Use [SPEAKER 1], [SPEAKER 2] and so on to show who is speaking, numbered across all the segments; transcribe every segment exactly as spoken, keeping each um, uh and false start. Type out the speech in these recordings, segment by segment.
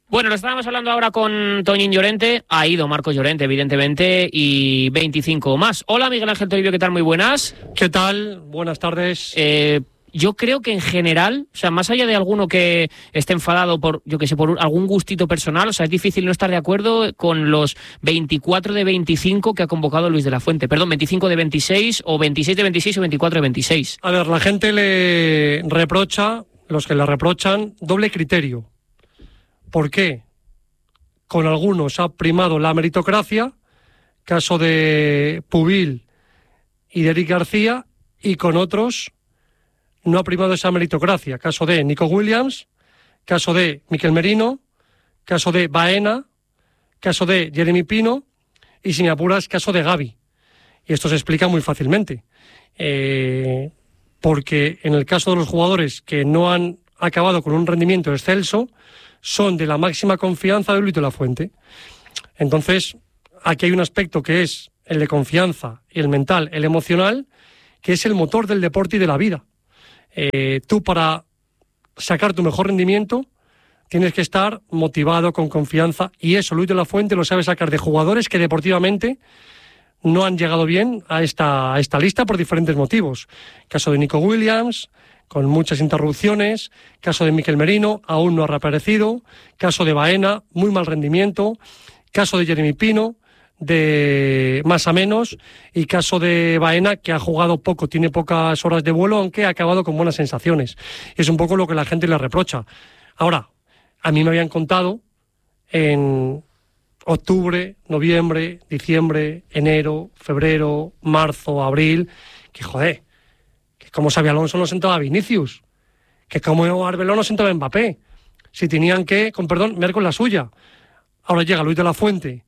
[SPEAKER 1] Bueno, lo estábamos hablando ahora con Toñín Llorente, ha ido Marcos Llorente, evidentemente, y veinticinco más. Hola, Miguel Ángel Toribio, ¿qué tal? Muy buenas.
[SPEAKER 2] ¿Qué tal? Buenas tardes.
[SPEAKER 1] Eh, yo creo que en general, o sea, más allá de alguno que esté enfadado por, yo que sé, por algún gustito personal, o sea, es difícil no estar de acuerdo con los veinticuatro de veinticinco que ha convocado Luis de la Fuente. Perdón, veinticinco de veintiséis, o veintiséis de veintiséis, o veinticuatro de veintiséis.
[SPEAKER 2] A ver, la gente le reprocha, los que le reprochan, doble criterio. ¿Por qué? Con algunos ha primado la meritocracia, caso de Pubil y de Eric García, y con otros no ha primado esa meritocracia, caso de Nico Williams, caso de Mikel Merino, caso de Baena, caso de Jeremy Pino y, sin apuras, caso de Gavi. Y esto se explica muy fácilmente, eh, porque en el caso de los jugadores que no han acabado con un rendimiento excelso, son de la máxima confianza de Luis de la Fuente. Entonces, aquí hay un aspecto que es el de confianza, y el mental, el emocional, que es el motor del deporte y de la vida. Eh, tú, para sacar tu mejor rendimiento, tienes que estar motivado, con confianza, y eso Luis de la Fuente lo sabe sacar de jugadores que deportivamente no han llegado bien a esta, a esta lista por diferentes motivos. Caso de Nico Williams, con muchas interrupciones, caso de Mikel Merino, aún no ha reaparecido, caso de Baena, muy mal rendimiento, caso de Jeremy Pino, de más a menos, y caso de Baena, que ha jugado poco, tiene pocas horas de vuelo, aunque ha acabado con buenas sensaciones. Es un poco lo que la gente le reprocha. Ahora, a mí me habían contado en octubre, noviembre, diciembre, enero, febrero, marzo, abril, que joder, que como Xabi Alonso no sentaba a Vinicius, que como Arbeloa no sentaba a Mbappé, si tenían que, con perdón, ver con la suya. Ahora llega Luis de la Fuente,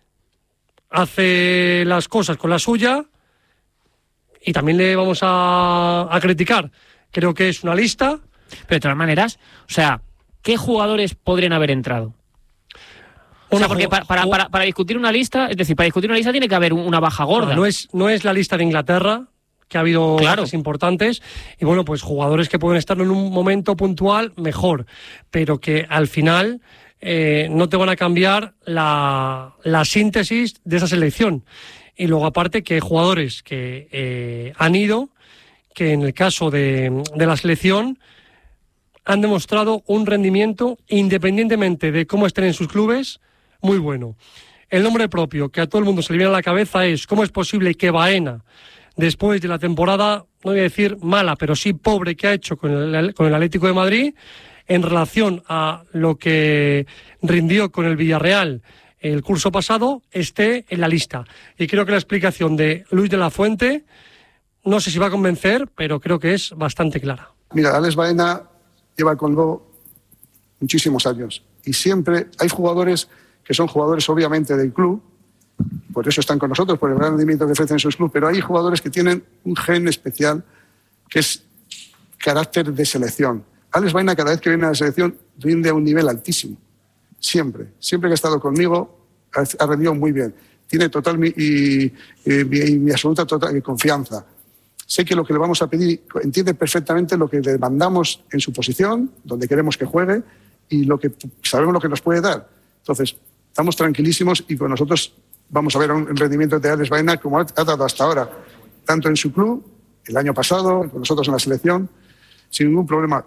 [SPEAKER 2] hace las cosas con la suya, y también le vamos a, a criticar. Creo que es una lista.
[SPEAKER 1] Pero de todas maneras, o sea, ¿qué jugadores podrían haber entrado? O sea, porque para, para, para, para discutir una lista, es decir, para discutir una lista tiene que haber una baja gorda.
[SPEAKER 2] No, no es, no es la lista de Inglaterra, que ha habido
[SPEAKER 1] claro.
[SPEAKER 2] bajas importantes, y bueno, pues jugadores que pueden estar en un momento puntual mejor, pero que al final eh, no te van a cambiar la, la síntesis de esa selección. Y luego, aparte, que hay jugadores que eh, han ido, que en el caso de, de la selección han demostrado un rendimiento, independientemente de cómo estén en sus clubes, muy bueno. El nombre propio que a todo el mundo se le viene a la cabeza es: ¿cómo es posible que Baena, después de la temporada, no voy a decir mala, pero sí pobre, que ha hecho con el, con el Atlético de Madrid, en relación a lo que rindió con el Villarreal el curso pasado, esté en la lista? Y creo que la explicación de Luis de la Fuente, no sé si va a convencer, pero creo que es bastante clara.
[SPEAKER 3] Mira, Alex Baena lleva con Lugo muchísimos años, y siempre hay jugadores que son jugadores obviamente del club, por eso están con nosotros, por el gran rendimiento que ofrecen en sus clubes, pero hay jugadores que tienen un gen especial, que es carácter de selección. Alex Baena, cada vez que viene a la selección, rinde a un nivel altísimo. Siempre. Siempre que ha estado conmigo, ha rendido muy bien. Tiene total mi, y, y, mi, y mi absoluta total confianza. Sé que lo que le vamos a pedir, entiende perfectamente lo que le demandamos en su posición, donde queremos que juegue, y lo que sabemos lo que nos puede dar. Entonces, estamos tranquilísimos, y con nosotros vamos a ver un rendimiento de Alex Baena como ha dado hasta ahora, tanto en su club, el año pasado, con nosotros en la selección, sin ningún problema.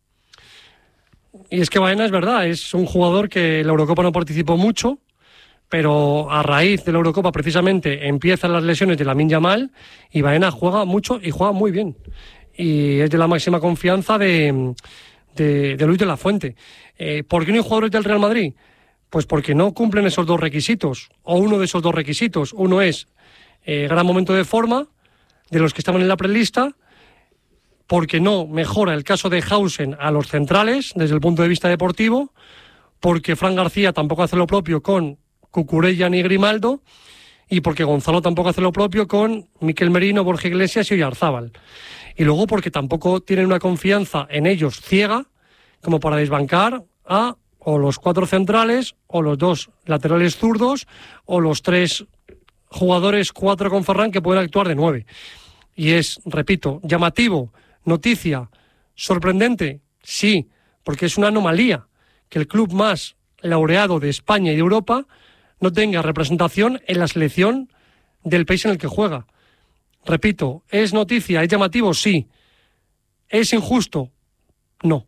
[SPEAKER 2] Y es que Baena, es verdad, es un jugador que en la Eurocopa no participó mucho, pero a raíz de la Eurocopa precisamente empiezan las lesiones de Lamine Yamal, y Baena juega mucho y juega muy bien. Y es de la máxima confianza de, de, de Luis de la Fuente. Eh, ¿Por qué no hay jugadores del Real Madrid? Pues porque no cumplen esos dos requisitos, o uno de esos dos requisitos. Uno es eh, gran momento de forma de los que estaban en la prelista, porque no mejora el caso de Hausen a los centrales desde el punto de vista deportivo, porque Fran García tampoco hace lo propio con Cucurella ni Grimaldo, y porque Gonzalo tampoco hace lo propio con Mikel Merino, Borja Iglesias y Oyarzábal. Y luego porque tampoco tienen una confianza en ellos ciega como para desbancar a o los cuatro centrales, o los dos laterales zurdos, o los tres jugadores, cuatro con Ferran, que pueden actuar de nueve. Y es, repito, llamativo, noticia, sorprendente, sí, porque es una anomalía que el club más laureado de España y de Europa no tenga representación en la selección del país en el que juega. Repito, ¿es noticia? ¿Es llamativo? Sí. ¿Es injusto? No.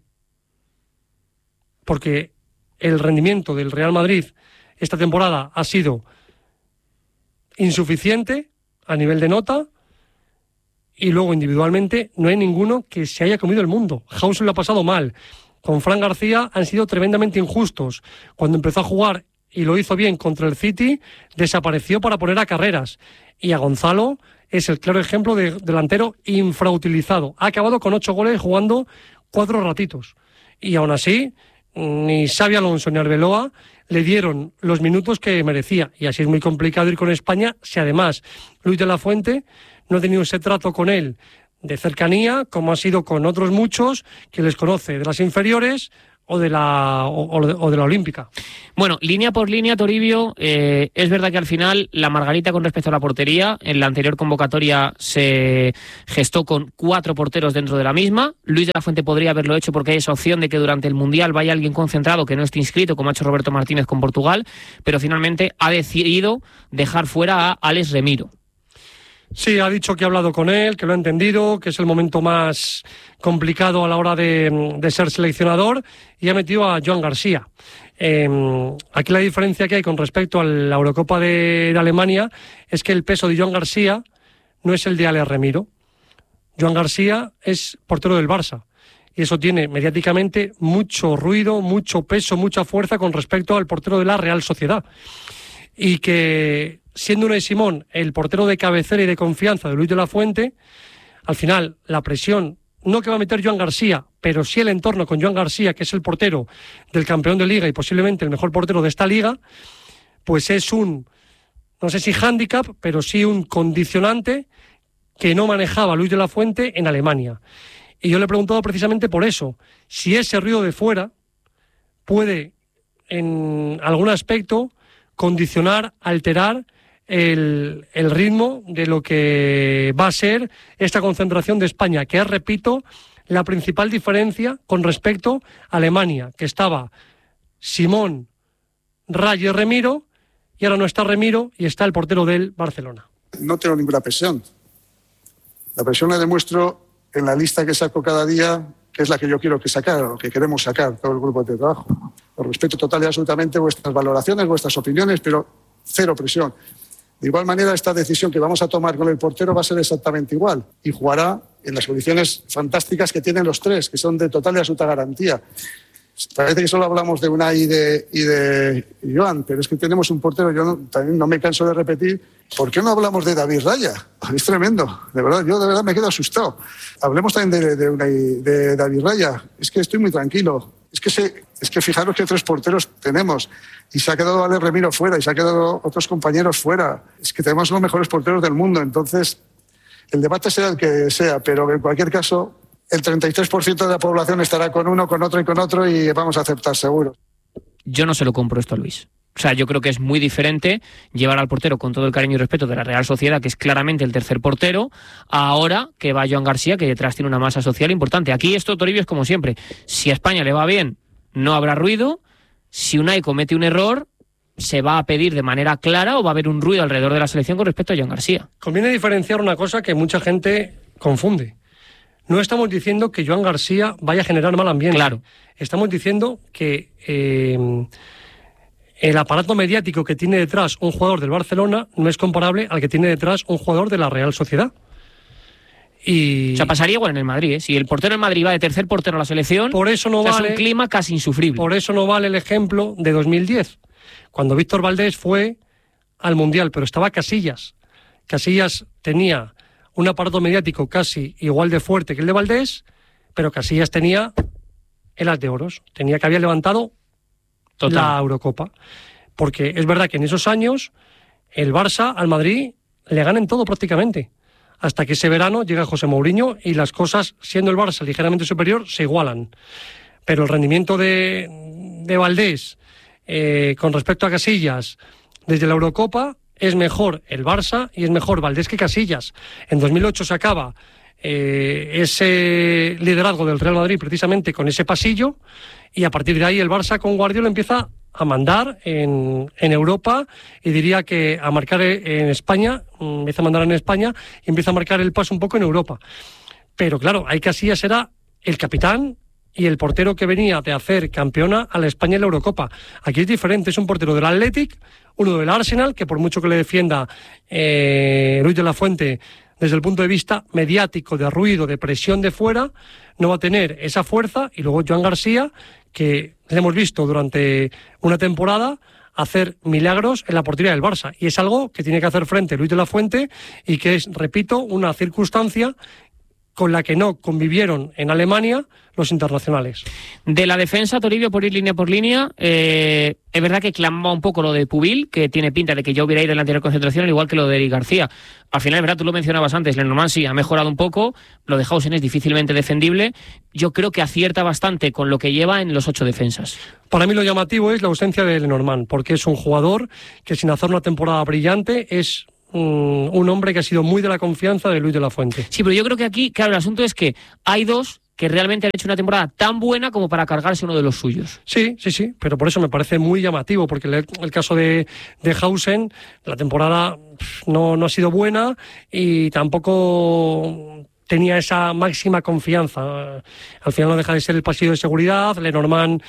[SPEAKER 2] Porque el rendimiento del Real Madrid esta temporada ha sido insuficiente a nivel de nota, y luego individualmente no hay ninguno que se haya comido el mundo. Hausen lo ha pasado mal. Con Fran García han sido tremendamente injustos. Cuando empezó a jugar y lo hizo bien contra el City, desapareció para poner a Carreras. Y a Gonzalo es el claro ejemplo de delantero infrautilizado. Ha acabado con ocho goles jugando cuatro ratitos. Y aún así, ni Xabi Alonso ni Arbeloa le dieron los minutos que merecía. Y así es muy complicado ir con España si además Luis de la Fuente no ha tenido ese trato con él de cercanía, como ha sido con otros muchos que les conoce de las inferiores o de la o, o de la olímpica.
[SPEAKER 1] Bueno, línea por línea, Toribio, eh, es verdad que al final la margarita con respecto a la portería, en la anterior convocatoria se gestó con cuatro porteros dentro de la misma. Luis de la Fuente podría haberlo hecho porque hay esa opción de que durante el Mundial vaya alguien concentrado que no esté inscrito, como ha hecho Roberto Martínez con Portugal, pero finalmente ha decidido dejar fuera a Alex Remiro.
[SPEAKER 2] Sí, ha dicho que ha hablado con él, que lo ha entendido, que es el momento más complicado a la hora de, de ser seleccionador, y ha metido a Joan García. Eh, aquí la diferencia que hay con respecto a la Eurocopa de, de Alemania es que el peso de Joan García no es el de Alex Remiro. Joan García es portero del Barça, y eso tiene mediáticamente mucho ruido, mucho peso, mucha fuerza con respecto al portero de la Real Sociedad. Y que, siendo Unai Simón el portero de cabecera y de confianza de Luis de la Fuente, al final la presión, no que va a meter Joan García, pero sí el entorno con Joan García, que es el portero del campeón de Liga y posiblemente el mejor portero de esta Liga, pues es un, no sé si hándicap, pero sí un condicionante que no manejaba Luis de la Fuente en Alemania. Y yo le he preguntado precisamente por eso, si ese ruido de fuera puede, en algún aspecto, condicionar, alterar el, el ritmo de lo que va a ser esta concentración de España, que es, repito, la principal diferencia con respecto a Alemania, que estaba Simón, Ray y Remiro, y ahora no está Remiro y está el portero del Barcelona.
[SPEAKER 3] No tengo ninguna presión. La presión la demuestro en la lista que saco cada día, que es la que yo quiero que sacar, o que queremos sacar todo el grupo de trabajo. Os respeto total y absolutamente vuestras valoraciones, vuestras opiniones, pero cero presión. De igual manera, esta decisión que vamos a tomar con el portero va a ser exactamente igual y jugará en las condiciones fantásticas que tienen los tres, que son de total y absoluta garantía. Parece que solo hablamos de Unai y de, y de Joan, pero es que tenemos un portero, yo no, también no me canso de repetir, ¿por qué no hablamos de David Raya? Es tremendo, de verdad, yo de verdad me quedo asustado. Hablemos también de, de, Unai, de David Raya, es que estoy muy tranquilo. Es que, se, es que fijaros que tres porteros tenemos y se ha quedado Alex Remiro fuera y se ha quedado otros compañeros fuera. Es que tenemos los mejores porteros del mundo, entonces el debate sea el que sea, pero en cualquier caso el treinta y tres por ciento de la población estará con uno, con otro y con otro y vamos a aceptar seguro.
[SPEAKER 1] Yo no se lo compro esto a Luis. O sea, yo creo que es muy diferente llevar al portero con todo el cariño y respeto de la Real Sociedad, que es claramente el tercer portero, a ahora que va Joan García, que detrás tiene una masa social importante. Aquí esto, Toribio, es como siempre. Si a España le va bien, no habrá ruido. Si Unai comete un error, se va a pedir de manera clara o va a haber un ruido alrededor de la selección con respecto a Joan García.
[SPEAKER 2] Conviene diferenciar una cosa que mucha gente confunde. No estamos diciendo que Joan García vaya a generar mal ambiente.
[SPEAKER 1] Claro.
[SPEAKER 2] Estamos diciendo que eh, el aparato mediático que tiene detrás un jugador del Barcelona no es comparable al que tiene detrás un jugador de la Real Sociedad. Y...
[SPEAKER 1] O sea, pasaría igual en el Madrid, ¿eh? Si el portero del Madrid va de tercer portero a la selección,
[SPEAKER 2] por eso no
[SPEAKER 1] o sea,
[SPEAKER 2] vale,
[SPEAKER 1] es un clima casi insufrible.
[SPEAKER 2] Por eso no vale el ejemplo de dos mil diez, cuando Víctor Valdés fue al Mundial, pero estaba Casillas. Casillas tenía un aparato mediático casi igual de fuerte que el de Valdés, pero Casillas tenía el as de oros, tenía que había levantado Total. la Eurocopa. Porque es verdad que en esos años el Barça al Madrid le gana en todo prácticamente. Hasta que ese verano llega José Mourinho y las cosas, siendo el Barça ligeramente superior, se igualan. Pero el rendimiento de, de Valdés eh, con respecto a Casillas desde la Eurocopa es mejor el Barça y es mejor Valdés que Casillas. En dos mil ocho se acaba eh, ese liderazgo del Real Madrid precisamente con ese pasillo y a partir de ahí el Barça con Guardiola empieza a mandar en, en Europa y diría que a marcar en España, empieza a mandar en España y empieza a marcar el paso un poco en Europa. Pero claro, ahí Casillas era el capitán y el portero que venía de hacer campeona a la España en la Eurocopa. Aquí es diferente, es un portero del Athletic, uno del Arsenal, que por mucho que le defienda eh, Luis de la Fuente, desde el punto de vista mediático, de ruido, de presión de fuera, no va a tener esa fuerza. Y luego Joan García, que le hemos visto durante una temporada hacer milagros en la portería del Barça. Y es algo que tiene que hacer frente Luis de la Fuente y que es, repito, una circunstancia con la que no convivieron en Alemania los internacionales.
[SPEAKER 1] De la defensa, Toribio, por ir línea por línea, eh, es verdad que clamaba un poco lo de Pubil, que tiene pinta de que ya hubiera ido en la anterior concentración, al igual que lo de Eric García. Al final, es verdad, tú lo mencionabas antes, Lenormand sí ha mejorado un poco, lo de Hausen es difícilmente defendible. Yo creo que acierta bastante con lo que lleva en los ocho defensas.
[SPEAKER 2] Para mí lo llamativo es la ausencia de Lenormand, porque es un jugador que sin hacer una temporada brillante es un, un hombre que ha sido muy de la confianza de Luis de la Fuente.
[SPEAKER 1] Sí, pero yo creo que aquí, claro, el asunto es que hay dos que realmente han hecho una temporada tan buena como para cargarse uno de los suyos.
[SPEAKER 2] Sí, sí, sí, pero por eso me parece muy llamativo, porque el, el caso de, de Hausen, la temporada no, no ha sido buena y tampoco tenía esa máxima confianza. Al final no deja de ser el pasillo de seguridad. Lenormand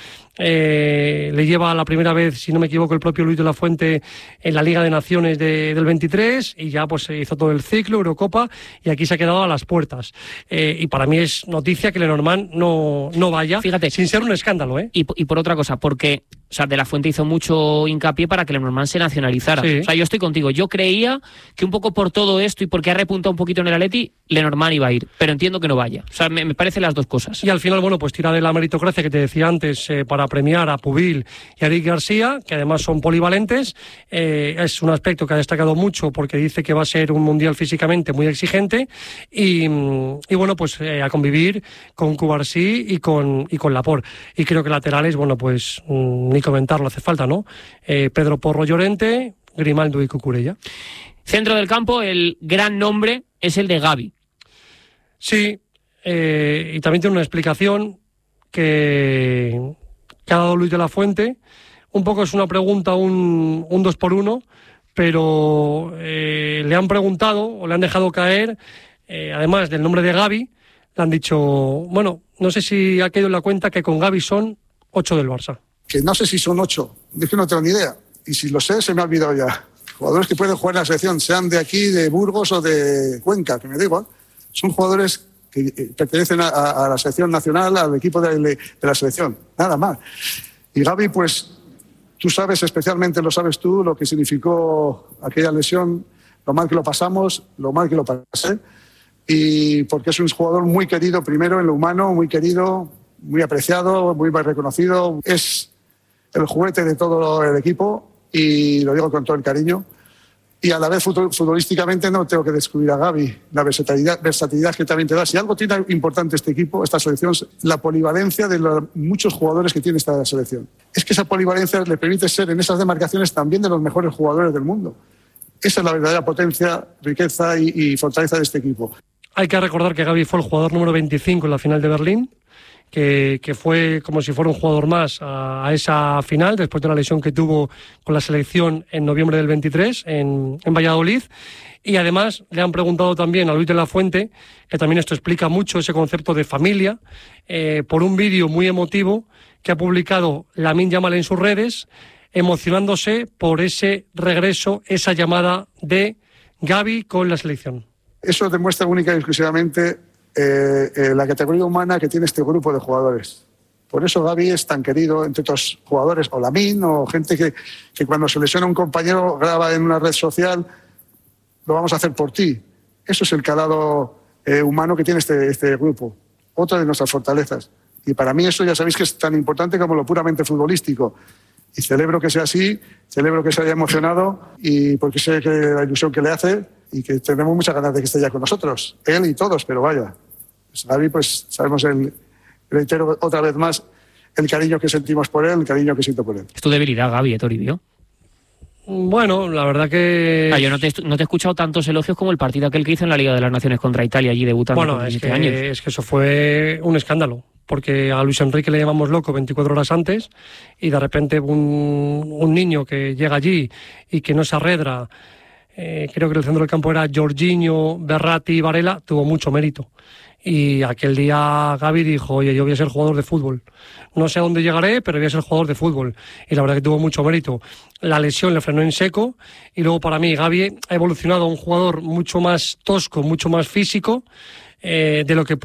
[SPEAKER 2] eh, le lleva la primera vez, si no me equivoco, el propio Luis de la Fuente en la Liga de Naciones de, del veintitrés, y ya pues se hizo todo el ciclo, Eurocopa, y aquí se ha quedado a las puertas. Eh, y para mí es noticia que Lenormand no, no vaya,
[SPEAKER 1] fíjate,
[SPEAKER 2] sin ser un escándalo, ¿eh?
[SPEAKER 1] Y, y por otra cosa, porque o sea, de la Fuente hizo mucho hincapié para que Lenormand se nacionalizara. Sí. O sea, yo estoy contigo. Yo creía que un poco por todo esto y porque ha repuntado un poquito en el Atleti, Lenormand iba a ir, pero entiendo que no vaya. O sea, me, me parecen las dos cosas.
[SPEAKER 2] Y al final, bueno, pues tira de la meritocracia que te decía antes eh, para premiar a Pubil y a Eric García, que además son polivalentes. Eh, es un aspecto que ha destacado mucho porque dice que va a ser un mundial físicamente muy exigente y, y bueno, pues eh, a convivir con Cubarsí y con, y con Laporte. Y creo que laterales, bueno, pues mmm, ni comentarlo hace falta, ¿no? Eh, Pedro Porro Llorente, Grimaldo y Cucurella.
[SPEAKER 1] Centro del campo, el gran nombre es el de Gavi.
[SPEAKER 2] Sí, eh, y también tiene una explicación que, que ha dado Luis de la Fuente. Un poco es una pregunta, un, un dos por uno, pero eh, le han preguntado o le han dejado caer, eh, además del nombre de Gavi, le han dicho, bueno, no sé si ha caído en la cuenta que con Gavi son ocho del Barça.
[SPEAKER 3] Que no sé si son ocho, es que no tengo ni idea. Y si lo sé, se me ha olvidado ya. Jugadores que pueden jugar en la selección, sean de aquí, de Burgos o de Cuenca, que me da igual. Son jugadores que pertenecen a, a la selección nacional, al equipo de, de la selección, nada más. Y Gavi, pues, tú sabes, especialmente lo sabes tú, lo que significó aquella lesión, lo mal que lo pasamos, lo mal que lo pasé, y porque es un jugador muy querido, primero en lo humano, muy querido, muy apreciado, muy reconocido. Es el juguete de todo el equipo y lo digo con todo el cariño. Y a la vez futbolísticamente no tengo que descubrir a Gavi, la versatilidad, versatilidad que también te da. Si algo tiene importante este equipo, esta selección, la polivalencia de los muchos jugadores que tiene esta selección. Es que esa polivalencia le permite ser en esas demarcaciones también de los mejores jugadores del mundo. Esa es la verdadera potencia, riqueza y, y fortaleza de este equipo.
[SPEAKER 2] Hay que recordar que Gavi fue el jugador número veinticinco en la final de Berlín, que, que fue como si fuera un jugador más a, a esa final, después de la lesión que tuvo con la selección en noviembre del veintitrés en, en Valladolid. Y además le han preguntado también a Luis de la Fuente, que también esto explica mucho ese concepto de familia, eh, por un vídeo muy emotivo que ha publicado Lamine Yamal en sus redes, emocionándose por ese regreso, esa llamada de Gavi con la selección.
[SPEAKER 3] Eso demuestra única y exclusivamente Eh, eh, la categoría humana que tiene este grupo de jugadores. Por eso Gavi es tan querido entre otros jugadores, o Lamine, o gente que, que cuando se lesiona un compañero graba en una red social, lo vamos a hacer por ti. Eso es el calado eh, humano que tiene este, este grupo. Otra de nuestras fortalezas. Y para mí eso ya sabéis que es tan importante como lo puramente futbolístico. Y celebro que sea así, celebro que se haya emocionado, y porque sé que la ilusión que le hace y que tenemos muchas ganas de que esté ya con nosotros, él y todos, pero vaya. Pues Gavi, pues sabemos, el, reitero otra vez más, el cariño que sentimos por él, el cariño que siento por él.
[SPEAKER 1] Es tu debilidad, Gavi, ¿eh, Toribio?
[SPEAKER 2] Bueno, la verdad que...
[SPEAKER 1] Ah, yo no te, no te he escuchado tantos elogios como el partido aquel que hizo en la Liga de las Naciones contra Italia, allí debutando
[SPEAKER 2] bueno,
[SPEAKER 1] con
[SPEAKER 2] es
[SPEAKER 1] diecisiete
[SPEAKER 2] que,
[SPEAKER 1] años.
[SPEAKER 2] es que eso fue un escándalo, porque a Luis Enrique le llamamos loco veinticuatro horas antes, y de repente un, un niño que llega allí y que no se arredra, eh, creo que el centro del campo era Jorginho, Verratti y Varela, tuvo mucho mérito. Y aquel día Gavi dijo, oye, yo voy a ser jugador de fútbol. No sé a dónde llegaré, pero voy a ser jugador de fútbol. Y la verdad que tuvo mucho mérito. La lesión le frenó en seco. Y luego para mí Gavi ha evolucionado a un jugador mucho más tosco, mucho más físico, eh, de lo que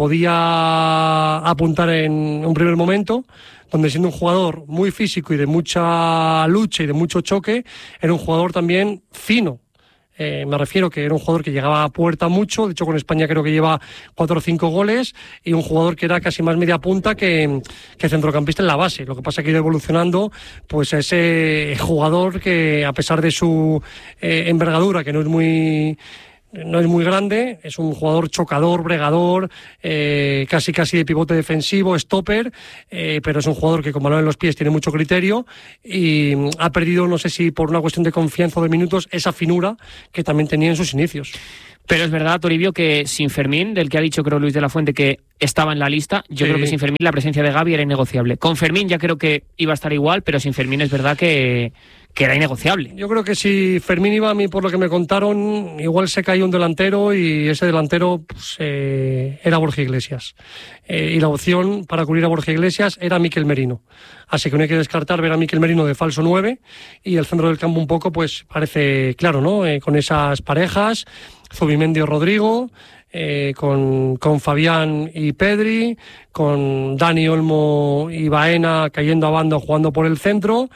[SPEAKER 2] podía apuntar en un primer momento, donde siendo un jugador muy físico y de mucha lucha y de mucho choque, era un jugador también fino. Eh, me refiero que era un jugador que llegaba a puerta mucho, de hecho con España creo que lleva cuatro o cinco goles, y un jugador que era casi más media punta que, que centrocampista en la base. Lo que pasa es que ha ido evolucionando pues a ese jugador que, a pesar de su eh, envergadura, que no es muy... no es muy grande, es un jugador chocador, bregador, eh, casi casi de pivote defensivo, stopper, eh, pero es un jugador que con balón en los pies tiene mucho criterio y ha perdido, no sé si por una cuestión de confianza o de minutos, esa finura que también tenía en sus inicios.
[SPEAKER 1] Pero es verdad, Toribio, que sin Fermín, del que ha dicho creo Luis de la Fuente que estaba en la lista, yo sí. creo que sin Fermín la presencia de Gavi era innegociable. Con Fermín ya creo que iba a estar igual, pero sin Fermín es verdad que... que era innegociable.
[SPEAKER 2] Yo creo que si Fermín iba, a mí por lo que me contaron, igual se caía un delantero y ese delantero pues, eh, era Borja Iglesias. Eh, y la opción para cubrir a Borja Iglesias era Mikel Merino. Así que no hay que descartar ver a Mikel Merino de falso nueve, y el centro del campo un poco pues parece claro, ¿no? Eh, con esas parejas, Zubimendi o Rodrigo, Eh, con, con Fabián y Pedri, con Dani Olmo y Baena cayendo a banda jugando por el centro,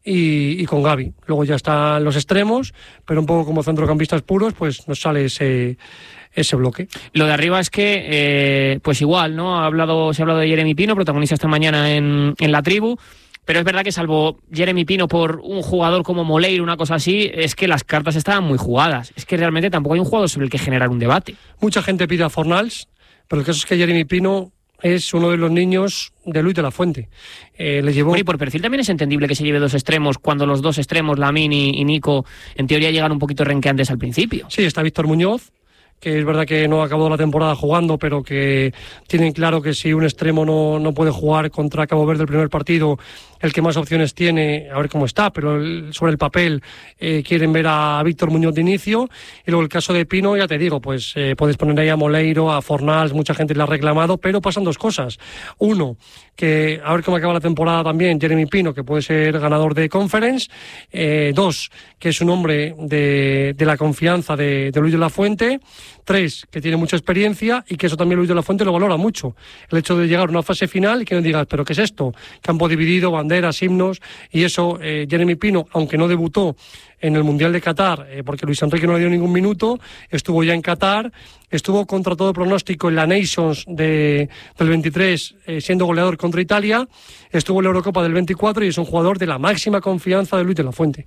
[SPEAKER 2] y, y con Gavi. Luego ya están los extremos, pero un poco como centrocampistas puros, pues nos sale ese, ese bloque.
[SPEAKER 1] Lo de arriba es que, eh, pues igual, ¿no? Ha hablado, se ha hablado de Jeremy Pino, protagonista esta mañana en, en La Tribu. Pero es verdad que salvo Jeremy Pino por un jugador como Moleiro, una cosa así, es que las cartas estaban muy jugadas. Es que realmente tampoco hay un jugador sobre el que generar un debate.
[SPEAKER 2] Mucha gente pide a Fornals, pero el caso es que Jeremy Pino es uno de los niños de Luis de la Fuente. Eh, le llevó...
[SPEAKER 1] Bueno, y por perfil también es entendible que se lleve dos extremos cuando los dos extremos, Lamine y, y Nico, en teoría llegan un poquito renqueantes al principio.
[SPEAKER 2] Sí, está Víctor Muñoz, que es verdad que no ha acabado la temporada jugando, pero que tienen claro que si un extremo no, no puede jugar contra Cabo Verde el primer partido, el que más opciones tiene, a ver cómo está, pero el, sobre el papel eh, quieren ver a Víctor Muñoz de inicio. Y luego el caso de Pino, ya te digo, pues eh, puedes poner ahí a Moleiro, a Fornals, mucha gente le ha reclamado, pero pasan dos cosas. Uno, que a ver cómo acaba la temporada también Jeremy Pino, que puede ser ganador de Conference. Eh, dos, que es un hombre de, de la confianza de, de Luis de la Fuente. Tres, que tiene mucha experiencia y que eso también Luis de la Fuente lo valora mucho. El hecho de llegar a una fase final y que no digas, ¿pero qué es esto? Campo dividido, banderas, himnos, y eso, eh, Jeremy Pino, aunque no debutó en el Mundial de Qatar, eh, porque Luis Enrique no le dio ningún minuto, estuvo ya en Qatar, estuvo contra todo pronóstico en la Nations de, del veintitrés, eh, siendo goleador contra Italia, estuvo en la Eurocopa del veinticuatro y es un jugador de la máxima confianza de Luis de la Fuente.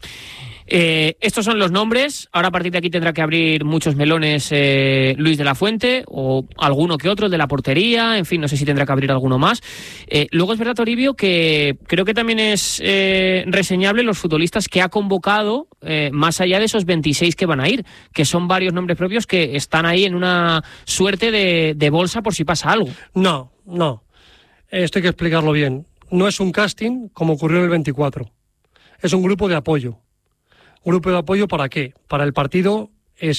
[SPEAKER 1] Eh, estos son los nombres. Ahora a partir de aquí tendrá que abrir muchos melones eh, Luis de la Fuente, o alguno que otro, el de la portería, en fin, no sé si tendrá que abrir alguno más. Eh, luego es verdad, Toribio, que creo que también es eh, reseñable los futbolistas que ha convocado, eh, más allá de esos veintiséis que van a ir, que son varios nombres propios que están ahí en una suerte de, de bolsa por si pasa algo.
[SPEAKER 2] No, no. Esto hay que explicarlo bien. No es un casting como ocurrió en el veinticuatro. Es un grupo de apoyo. ¿Grupo de apoyo para qué? Para el partido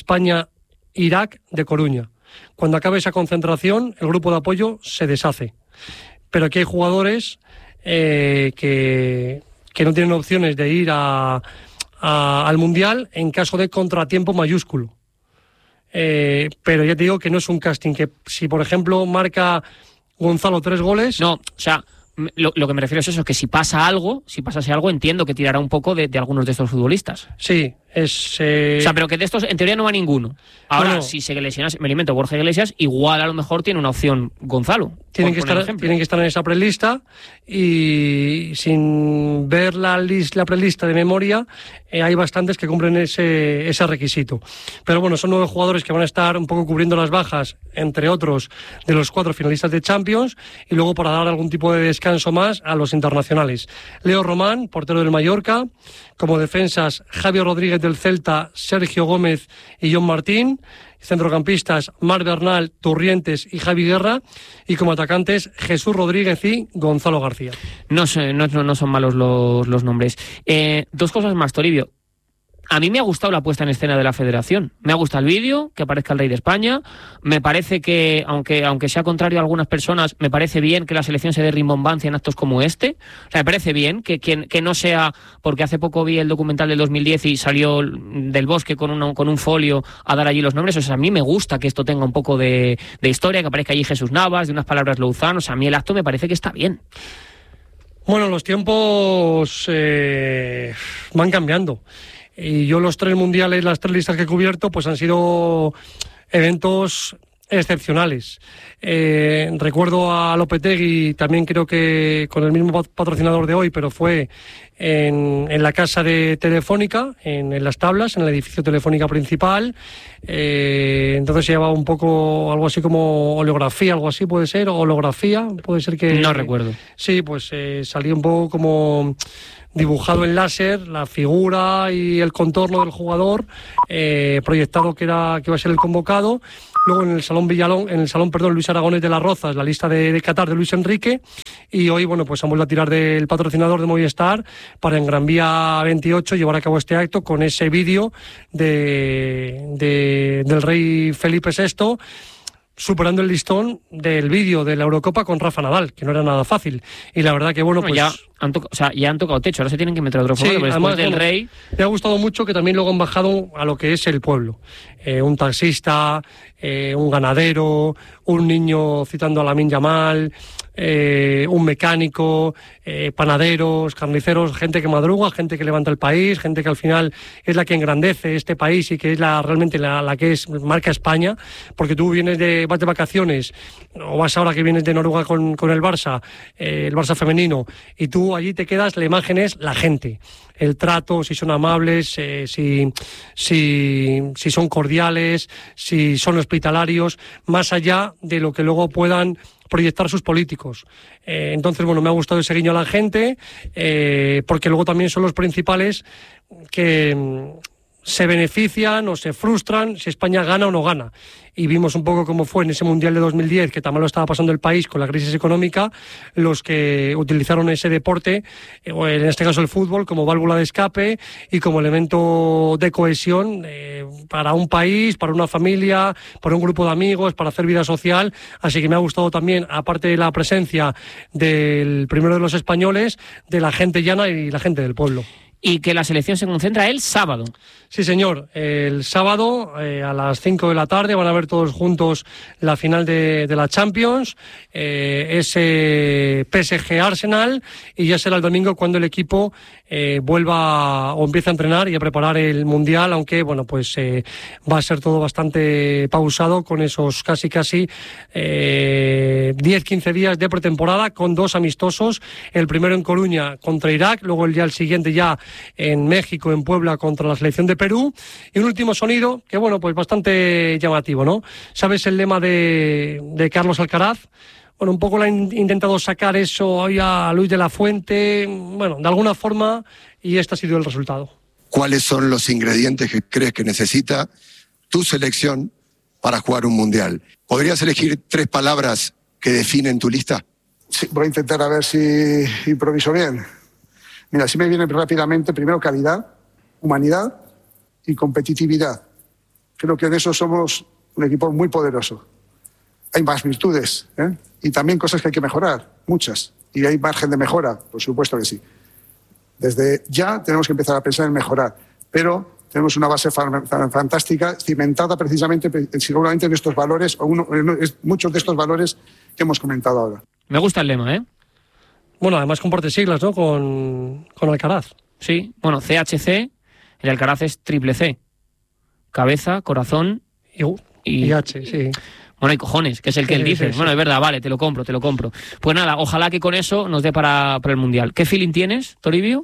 [SPEAKER 2] España-Irak de Coruña. Cuando acabe esa concentración, el grupo de apoyo se deshace. Pero aquí hay jugadores eh, que, que no tienen opciones de ir a, a, al Mundial en caso de contratiempo mayúsculo. Eh, pero ya te digo que no es un casting, que si por ejemplo marca Gonzalo tres goles...
[SPEAKER 1] No, o sea... Lo, lo que me refiero es eso, que si pasa algo, si pasase algo, entiendo que tirará un poco de, de algunos de estos futbolistas.
[SPEAKER 2] Sí, es... Eh...
[SPEAKER 1] O sea, pero que de estos, en teoría, no va ninguno. Ahora, bueno, si se lesiona, me alimento Borja Iglesias, igual a lo mejor tiene una opción Gonzalo.
[SPEAKER 2] Tienen que, estar, tienen que estar en esa prelista, y sin ver la, list, la prelista de memoria, eh, hay bastantes que cumplen ese, ese requisito. Pero bueno, son nueve jugadores que van a estar un poco cubriendo las bajas, entre otros, de los cuatro finalistas de Champions, y luego para dar algún tipo de descanso más a los internacionales. Leo Román, portero del Mallorca, como defensas Javier Rodríguez del del Celta, Sergio Gómez y John Martín. Centrocampistas, Marc Bernal, Turrientes y Javi Guerra. Y como atacantes, Jesús Rodríguez y Gonzalo García.
[SPEAKER 1] No, sé, no, no son malos los, los nombres. Eh, dos cosas más, Toribio. A mí me ha gustado la puesta en escena de la Federación. Me ha gustado el vídeo, que aparezca el Rey de España. Me parece que, aunque, aunque sea contrario a algunas personas, me parece bien que la selección se dé rimbombancia en actos como este. O sea, me parece bien que, que, que no sea... Porque hace poco vi el documental del dos mil diez y salió del Bosque con, uno, con un folio a dar allí los nombres. O sea, a mí me gusta que esto tenga un poco de, de historia, que aparezca allí Jesús Navas, de unas palabras Louzán. O sea, a mí el acto me parece que está bien.
[SPEAKER 2] Bueno, los tiempos eh, van cambiando. Y yo los tres mundiales, las tres listas que he cubierto, pues han sido eventos excepcionales. Eh, recuerdo a Lopetegui, también creo que con el mismo patrocinador de hoy, pero fue en, en la casa de Telefónica, en, en Las Tablas, en el edificio Telefónica principal. Eh, entonces se llevaba un poco algo así como oleografía, algo así puede ser, holografía, puede ser que...
[SPEAKER 1] No recuerdo.
[SPEAKER 2] Sí, pues eh, salía un poco como... dibujado en láser, la figura y el contorno del jugador, eh, proyectado que era que iba a ser el convocado. Luego en el Salón Villalón, en el Salón, perdón, Luis Aragonés de las Rozas, la lista de, de Qatar de Luis Enrique. Y hoy, bueno, pues han vuelto a tirar del patrocinador de Movistar para en Gran Vía veintiocho llevar a cabo este acto con ese vídeo de, de, del rey Felipe sexto, superando el listón del vídeo de la Eurocopa con Rafa Nadal, que no era nada fácil. Y la verdad que, bueno,
[SPEAKER 1] bueno
[SPEAKER 2] pues...
[SPEAKER 1] Ya han, to- o sea, ya han tocado techo, ahora se tienen que meter otro
[SPEAKER 2] Sí,
[SPEAKER 1] juego, pero
[SPEAKER 2] además,
[SPEAKER 1] después del
[SPEAKER 2] bueno,
[SPEAKER 1] Rey...
[SPEAKER 2] me ha gustado mucho que también luego han bajado a lo que es el pueblo. Eh, un taxista, eh, un ganadero, un niño citando a Lamine Yamal, eh, un mecánico, eh, panaderos, carniceros, gente que madruga, gente que levanta el país, gente que al final es la que engrandece este país y que es la realmente la, la que es marca España, porque tú vienes de, vas de vacaciones, o vas ahora que vienes de Noruega con, con el Barça, eh, el Barça femenino, y tú allí te quedas, la imagen es la gente, el trato, si son amables, eh, si, si, si son cordiales, si son hospitalarios, más allá de lo que luego puedan proyectar sus políticos. Eh, entonces, bueno, me ha gustado ese guiño a la gente, eh, porque luego también son los principales que mm, se benefician o se frustran si España gana o no gana. Y vimos un poco cómo fue en ese Mundial de dos mil diez, que también lo estaba pasando el país con la crisis económica, los que utilizaron ese deporte, o en este caso el fútbol, como válvula de escape y como elemento de cohesión eh, para un país, para una familia, para un grupo de amigos, para hacer vida social. Así que me ha gustado también, aparte de la presencia del primero de los españoles, de la gente llana y la gente del pueblo.
[SPEAKER 1] Y que la selección se concentra el sábado.
[SPEAKER 2] Sí, señor. El sábado eh, a las cinco de la tarde van a ver todos juntos la final de, de la Champions, eh, ese P S G Arsenal, y ya será el domingo cuando el equipo eh, vuelva o empiece a entrenar y a preparar el Mundial, aunque bueno, pues eh, va a ser todo bastante pausado con esos casi casi eh, diez quince días de pretemporada con dos amistosos, el primero en Coruña contra Irak, luego el día el siguiente ya en México, en Puebla, contra la selección de Perú. Y un último sonido que, bueno, pues bastante llamativo, ¿no? ¿Sabes el lema de, de Carlos Alcaraz? Bueno, un poco le han intentado sacar eso hoy a Luis de la Fuente, bueno, de alguna forma, y este ha sido el resultado.
[SPEAKER 4] ¿Cuáles son los ingredientes que crees que necesita tu selección para jugar un mundial? ¿Podrías elegir tres palabras que definen tu lista?
[SPEAKER 3] Sí, voy a intentar a ver si improviso bien. Mira, si me viene rápidamente, primero calidad, humanidad y competitividad. Creo que en eso somos un equipo muy poderoso. Hay más virtudes, ¿eh? Y también cosas que hay que mejorar, muchas. Y hay margen de mejora, por supuesto que sí. Desde ya tenemos que empezar a pensar en mejorar, pero tenemos una base fantástica, cimentada precisamente, seguramente en estos valores, o uno, en muchos de estos valores que hemos comentado ahora.
[SPEAKER 1] Me gusta el lema, ¿eh?
[SPEAKER 2] Bueno, además comparte siglas, ¿no? Con, con Alcaraz.
[SPEAKER 1] Sí, bueno, C H C, el Alcaraz es triple C. Cabeza, corazón
[SPEAKER 2] y, y, y H, sí.
[SPEAKER 1] Bueno, y cojones, que es el que sí, él dice. Sí, sí. Bueno, es verdad, vale, te lo compro, te lo compro. Pues nada, ojalá que con eso nos dé para, para el Mundial. ¿Qué feeling tienes, Toribio?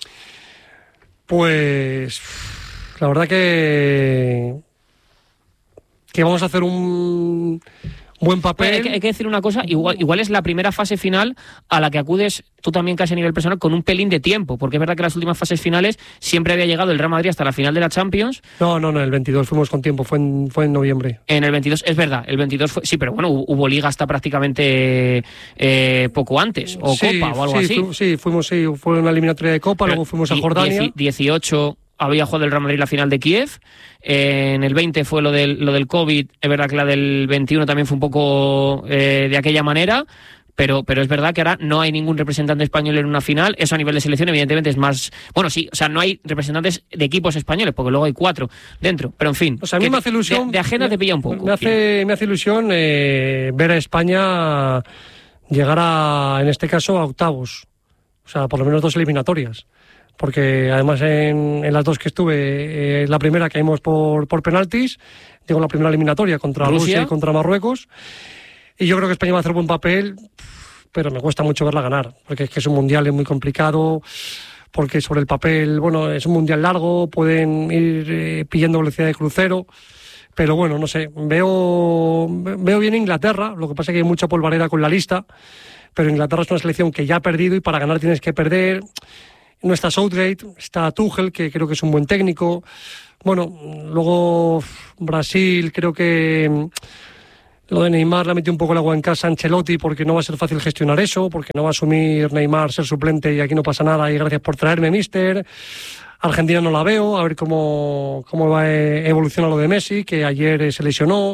[SPEAKER 2] Pues la verdad que que vamos a hacer un buen papel.
[SPEAKER 1] Hay que, hay que decir una cosa, igual, igual es la primera fase final a la que acudes tú también casi a nivel personal con un pelín de tiempo, porque es verdad que las últimas fases finales siempre había llegado el Real Madrid hasta la final de la Champions.
[SPEAKER 2] No, no, no, el veintidós fuimos con tiempo, fue en, fue en noviembre.
[SPEAKER 1] En el veintidós, es verdad, el veintidós fue, sí, pero bueno, hubo liga hasta prácticamente eh, poco antes, o
[SPEAKER 2] sí,
[SPEAKER 1] Copa o algo
[SPEAKER 2] sí,
[SPEAKER 1] así.
[SPEAKER 2] Fu, sí, fuimos, sí, fue una eliminatoria de Copa, pero luego fuimos a Jordania.
[SPEAKER 1] dieciocho había jugado el Real Madrid la final de Kiev, eh, en el veinte fue lo del, lo del COVID, es verdad que la del veintiuno también fue un poco eh, de aquella manera, pero, pero es verdad que ahora no hay ningún representante español en una final, eso a nivel de selección evidentemente es más, bueno sí, o sea, no hay representantes de equipos españoles, porque luego hay cuatro dentro, pero en fin.
[SPEAKER 2] O sea, a mí me hace ilusión...
[SPEAKER 1] De, de agenda me, te pilla un poco.
[SPEAKER 2] Me hace, me hace ilusión eh, ver a España llegar a, en este caso, a octavos, o sea, por lo menos dos eliminatorias. Porque además en, en las dos que estuve, eh, la primera caímos por, por penaltis, digo la primera eliminatoria contra Rusia. Rusia y contra Marruecos, y yo creo que España va a hacer buen papel, pero me cuesta mucho verla ganar, porque es que es un mundial es muy complicado, porque sobre el papel, bueno, es un mundial largo, pueden ir eh, pillando velocidad de crucero, pero bueno, no sé, veo, veo bien Inglaterra, lo que pasa es que hay mucha polvareda con la lista, pero Inglaterra es una selección que ya ha perdido y para ganar tienes que perder. No está Southgate, está Tuchel, que creo que es un buen técnico. Bueno, luego Brasil, creo que lo de Neymar le ha metido un poco el agua en casa a Ancelotti, porque no va a ser fácil gestionar eso, porque no va a asumir Neymar ser suplente y aquí no pasa nada y gracias por traerme, mister. Argentina no la veo, a ver cómo, cómo va a evolucionar lo de Messi, que ayer se lesionó.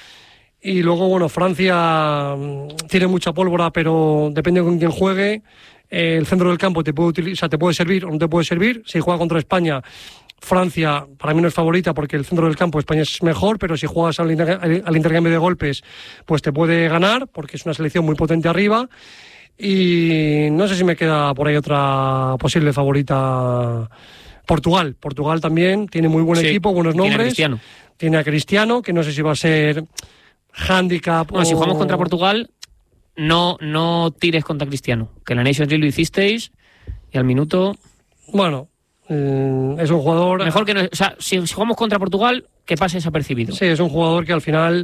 [SPEAKER 2] Y luego, bueno, Francia tiene mucha pólvora, pero depende con quién juegue. El centro del campo te puede utilizar, o sea, te puede servir o no te puede servir. Si juega contra España, Francia para mí no es favorita porque el centro del campo España es mejor, pero si juegas al, inter- al intercambio de golpes, pues te puede ganar porque es una selección muy potente arriba. Y no sé si me queda por ahí otra posible favorita. Portugal. Portugal también tiene muy buen sí, equipo, buenos nombres.
[SPEAKER 1] Tiene a Cristiano.
[SPEAKER 2] Tiene a Cristiano, que no sé si va a ser handicap.
[SPEAKER 1] Bueno,
[SPEAKER 2] o...
[SPEAKER 1] si jugamos contra Portugal, no, no tires contra Cristiano. Que en la Nations League lo hicisteis y al minuto...
[SPEAKER 2] Bueno, eh, es un jugador...
[SPEAKER 1] Mejor que no... O sea, si, si jugamos contra Portugal, que pase desapercibido.
[SPEAKER 2] Sí, es un jugador que al final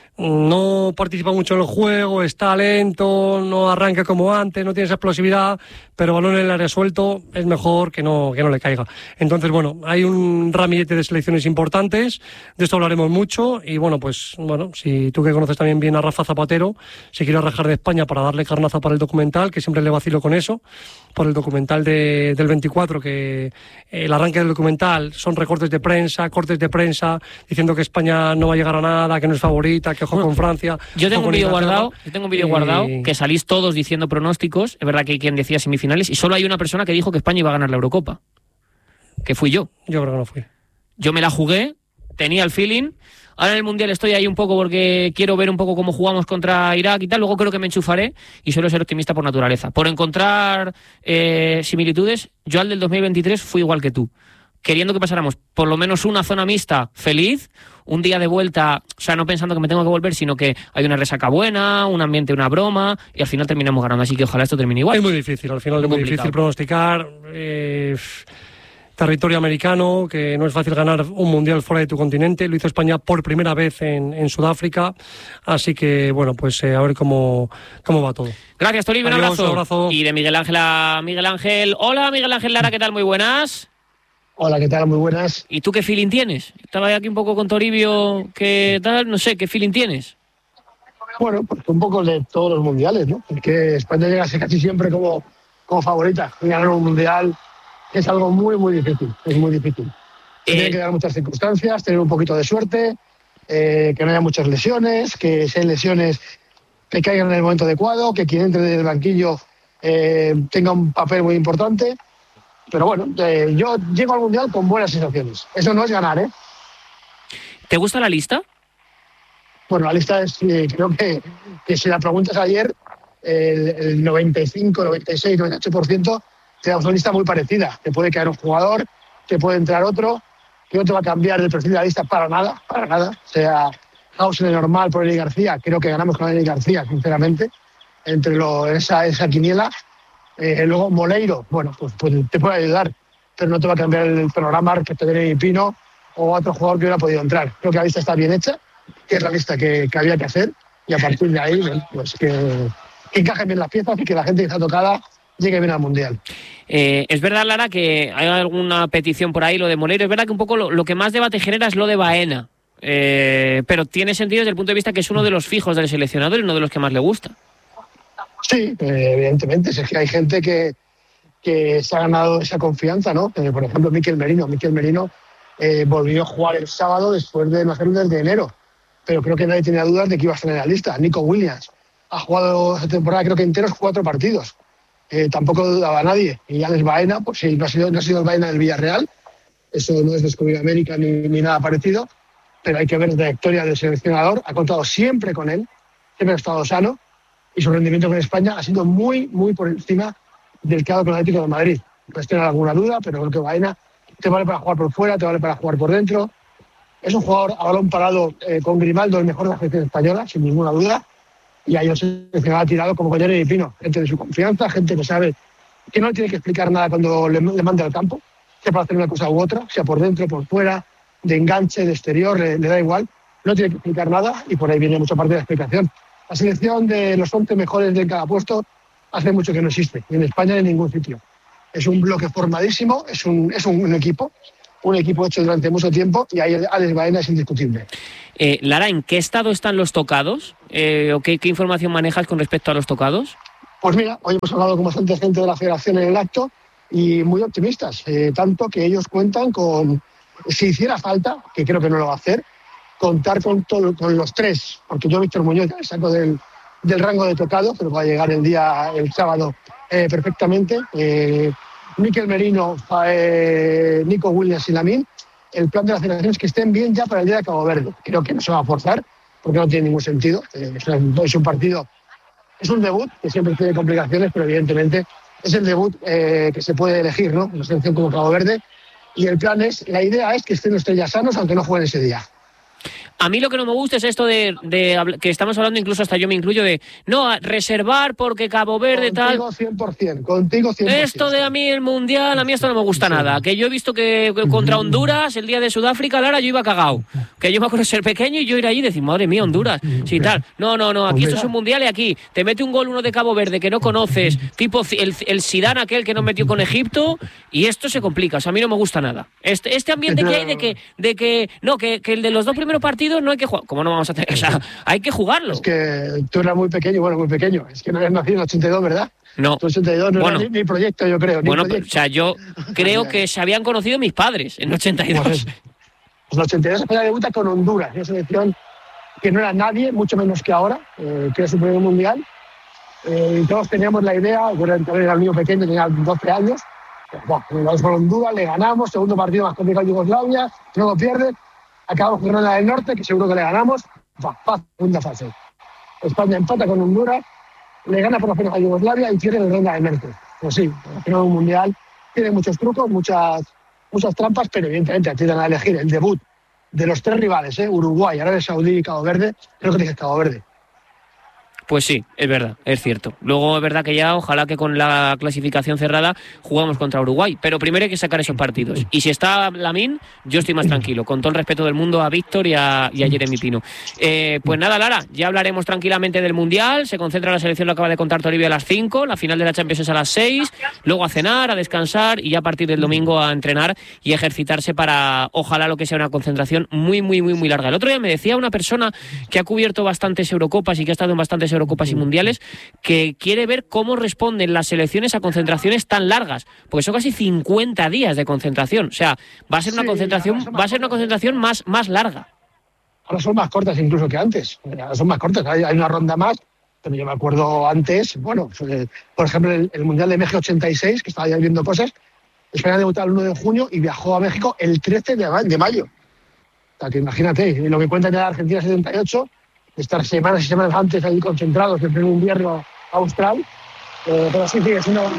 [SPEAKER 2] no participa mucho en el juego, está lento, no arranca como antes, no tiene esa explosividad, pero balón en el área suelto es mejor que no, que no le caiga. Entonces, bueno, hay un ramillete de selecciones importantes, de esto hablaremos mucho, y bueno, pues, bueno, si tú que conoces también bien a Rafa Zapatero, si quieres rajar de España para darle carnaza para el documental, que siempre le vacilo con eso, por el documental de, del veinticuatro, que el arranque del documental son recortes de prensa, cortes de prensa, diciendo que España no va a llegar a nada, que no es favorita, que ojo con Francia.
[SPEAKER 1] Yo tengo un vídeo guardado, yo tengo un vídeo y... guardado que salís todos diciendo pronósticos. Es verdad que hay quien decía semifinales y solo hay una persona que dijo que España iba a ganar la Eurocopa, que fui yo.
[SPEAKER 2] Yo creo que no fui.
[SPEAKER 1] Yo me la jugué, tenía el feeling. Ahora en el Mundial estoy ahí un poco porque quiero ver un poco cómo jugamos contra Irak y tal. Luego creo que me enchufaré y suelo ser optimista por naturaleza. Por encontrar eh, similitudes, yo al del dos mil veintitrés fui igual que tú. Queriendo que pasáramos por lo menos una zona mixta feliz, un día de vuelta, o sea, no pensando que me tengo que volver, sino que hay una resaca buena, un ambiente, una broma, y al final terminamos ganando. Así que ojalá esto termine igual.
[SPEAKER 2] Es muy difícil, al final es muy, muy difícil pronosticar. Eh, territorio americano, que no es fácil ganar un mundial fuera de tu continente. Lo hizo España por primera vez en, en Sudáfrica. Así que, bueno, pues eh, a ver cómo, cómo va todo.
[SPEAKER 1] Gracias, Toribio, un abrazo.
[SPEAKER 2] Un abrazo.
[SPEAKER 1] Y de Miguel Ángel a Miguel Ángel. Hola, Miguel Ángel Lara, ¿qué tal? Muy buenas.
[SPEAKER 5] Hola, ¿qué tal? Muy buenas.
[SPEAKER 1] ¿Y tú qué feeling tienes? Estaba aquí un poco con Toribio, ¿qué tal? No sé, ¿qué feeling tienes?
[SPEAKER 5] Bueno, pues un poco de todos los mundiales, ¿no? Porque España llega casi siempre como, como favorita. Ganar un mundial es algo muy, muy difícil. Es muy difícil. Eh... Tiene que dar muchas circunstancias, tener un poquito de suerte, eh, que no haya muchas lesiones, que sean lesiones que caigan en el momento adecuado, que quien entre del banquillo eh, tenga un papel muy importante. Pero bueno, eh, yo llego al Mundial con buenas sensaciones. Eso no es ganar, ¿eh?
[SPEAKER 1] ¿Te gusta la lista?
[SPEAKER 5] Bueno, la lista es, eh, creo que, que si la preguntas ayer, el, el noventa y cinco, noventa y seis, noventa y ocho por ciento te da una lista muy parecida. Te puede caer un jugador, te puede entrar otro, que no te va a cambiar el perfil de la lista para nada, para nada. O sea, Hausen de normal por Eli García, creo que ganamos con Eli García, sinceramente, entre lo, esa, esa quiniela. Eh, luego Moleiro, bueno, pues, pues te puede ayudar, pero no te va a cambiar el programa respecto de Pino o otro jugador que hubiera podido entrar. Creo que la lista está bien hecha, que es la lista que, que había que hacer, y a partir de ahí, pues que, que encajen bien las piezas y que la gente que está tocada llegue bien al Mundial.
[SPEAKER 1] Eh, es verdad, Lara, que hay alguna petición por ahí, lo de Moleiro. Es verdad que un poco lo, lo que más debate genera es lo de Baena. Eh, pero tiene sentido desde el punto de vista que es uno de los fijos del seleccionador y uno de los que más le gusta.
[SPEAKER 5] Sí, eh, evidentemente. Es que hay gente que, que se ha ganado esa confianza, ¿no? Eh, por ejemplo, Mikel Merino. Mikel Merino eh, volvió a jugar el sábado después de no hacerlo desde enero. Pero creo que nadie tenía dudas de que iba a estar en la lista. Nico Williams ha jugado esta temporada, creo que enteros, cuatro partidos. Eh, tampoco dudaba nadie. Y Alex Baena, pues sí, no ha sido, no ha sido el Baena del Villarreal. Eso no es descubrir América ni, ni nada parecido. Pero hay que ver la trayectoria del seleccionador. Ha contado siempre con él. Siempre ha estado sano. Y su rendimiento con España ha sido muy, muy por encima del que ha dado con el Atlético de Madrid. Puedes tener alguna duda, pero creo que Baena te vale para jugar por fuera, te vale para jugar por dentro. Es un jugador a balón parado eh, con Grimaldo, el mejor de la selección española, sin ninguna duda. Y ahí el seleccionador ha tirado como con Jeremy Pino. Gente de su confianza, gente que sabe que no le tiene que explicar nada cuando le, le mande al campo, sea para hacer una cosa u otra, sea por dentro, por fuera, de enganche, de exterior, le, le da igual. No tiene que explicar nada y por ahí viene mucha parte de la explicación. La selección de los once mejores de cada puesto hace mucho que no existe, ni en España ni en ningún sitio. Es un bloque formadísimo, es un, es un, un equipo, un equipo hecho durante mucho tiempo y ahí Alex Baena es indiscutible.
[SPEAKER 1] Eh, Lara, ¿en qué estado están los tocados? Eh, ¿o qué, qué información manejas con respecto a los tocados?
[SPEAKER 5] Pues mira, hoy hemos hablado con bastante gente de la Federación en el acto y muy optimistas, eh, tanto que ellos cuentan con, si hiciera falta, que creo que no lo va a hacer, contar con, todo, con los tres, porque yo, Víctor Muñoz, ya saco del, del rango de tocado, pero va a llegar el día, el sábado, eh, perfectamente. Eh, Mikel Merino, eh, Nico Williams y Lamine. El plan de la federación es que estén bien ya para el día de Cabo Verde. Creo que no se va a forzar, porque no tiene ningún sentido. Eh, es un partido, es un debut que siempre tiene complicaciones, pero evidentemente es el debut eh, que se puede elegir, ¿no? Una selección como Cabo Verde. Y el plan es, la idea es que estén los tres ya sanos, aunque no jueguen ese día.
[SPEAKER 1] A mí lo que no me gusta es esto de, de que estamos hablando, incluso hasta yo me incluyo, de no, reservar porque Cabo Verde tal...
[SPEAKER 5] Contigo cien por ciento, contigo cien por ciento.
[SPEAKER 1] Esto de a mí el Mundial, a mí esto no me gusta sí. nada. Que yo he visto que contra Honduras, el día de Sudáfrica, Lara, yo iba cagao. Que yo me acuerdo de ser pequeño y yo ir allí y decir, madre mía, Honduras, sí tal. No, no, no, aquí esto es un Mundial y aquí te mete un gol uno de Cabo Verde que no conoces, tipo el, el Zidane aquel que nos metió con Egipto, y esto se complica. O sea, a mí no me gusta nada. Este, este ambiente que hay de que, de que no, que, que el de los dos primeros partidos no hay que jugar. ¿Cómo no vamos a tener? O sea, hay que jugarlo.
[SPEAKER 5] Es que tú eras muy pequeño, bueno, muy pequeño. Es que no habías nacido en el ochenta y dos, ¿verdad?
[SPEAKER 1] No.
[SPEAKER 5] En el ochenta y dos no
[SPEAKER 1] bueno,
[SPEAKER 5] era ni, ni proyecto, yo creo. Ni
[SPEAKER 1] bueno,
[SPEAKER 5] proyecto.
[SPEAKER 1] o sea, yo creo que se habían conocido mis padres en el ochenta y dos.
[SPEAKER 5] Pues, pues en el ochenta y dos España debuta con Honduras, una selección que no era nadie, mucho menos que ahora, eh, que era su primer mundial. Eh, y todos teníamos la idea, yo era el niño pequeño, tenía doce años. Bueno, vamos con Honduras, le ganamos, segundo partido más complicado de Yugoslavia, no lo pierden. Acabamos con Irlanda del Norte, que seguro que le ganamos. Va, va, segunda fase. España empata con Honduras, le gana por lo menos a Yugoslavia y pierde la Irlanda del Norte. Pues sí, al final un mundial tiene muchos trucos, muchas, muchas trampas, pero evidentemente te dan a elegir el debut de los tres rivales, ¿eh? Uruguay, Arabia Saudí y Cabo Verde. Creo que tienes Cabo Verde.
[SPEAKER 1] Pues sí, es verdad, es cierto. Luego es verdad que ya, ojalá que con la clasificación cerrada jugamos contra Uruguay, pero primero hay que sacar esos partidos. Y si está Lamine, yo estoy más tranquilo, con todo el respeto del mundo a Víctor y a, y a Jeremy Pino. Eh, pues nada, Lara, ya hablaremos tranquilamente del Mundial, se concentra la selección, lo acaba de contar Toribio, a las cinco, la final de la Champions es a las seis, luego a cenar, a descansar y ya a partir del domingo a entrenar y ejercitarse para, ojalá, lo que sea una concentración muy, muy, muy, muy larga. El otro día me decía una persona que ha cubierto bastantes Eurocopas y que ha estado en bastantes Eurocopas y Mundiales, que quiere ver cómo responden las selecciones a concentraciones tan largas, porque son casi cincuenta días de concentración. O sea, va a ser una sí, concentración, va a ser una concentración más, más larga.
[SPEAKER 5] Ahora son más cortas incluso que antes. Ahora son más cortas. Hay, hay una ronda más, pero yo me acuerdo antes, bueno, por ejemplo, el, el Mundial de México ochenta y seis, que estaba ya viendo cosas, España debutó el uno de junio y viajó a México el trece de mayo. O sea, que imagínate, lo que cuentan ya de Argentina setenta y ocho, estar semanas y semanas antes ahí concentrados en un invierno austral, eh, pero sí, sí, es una...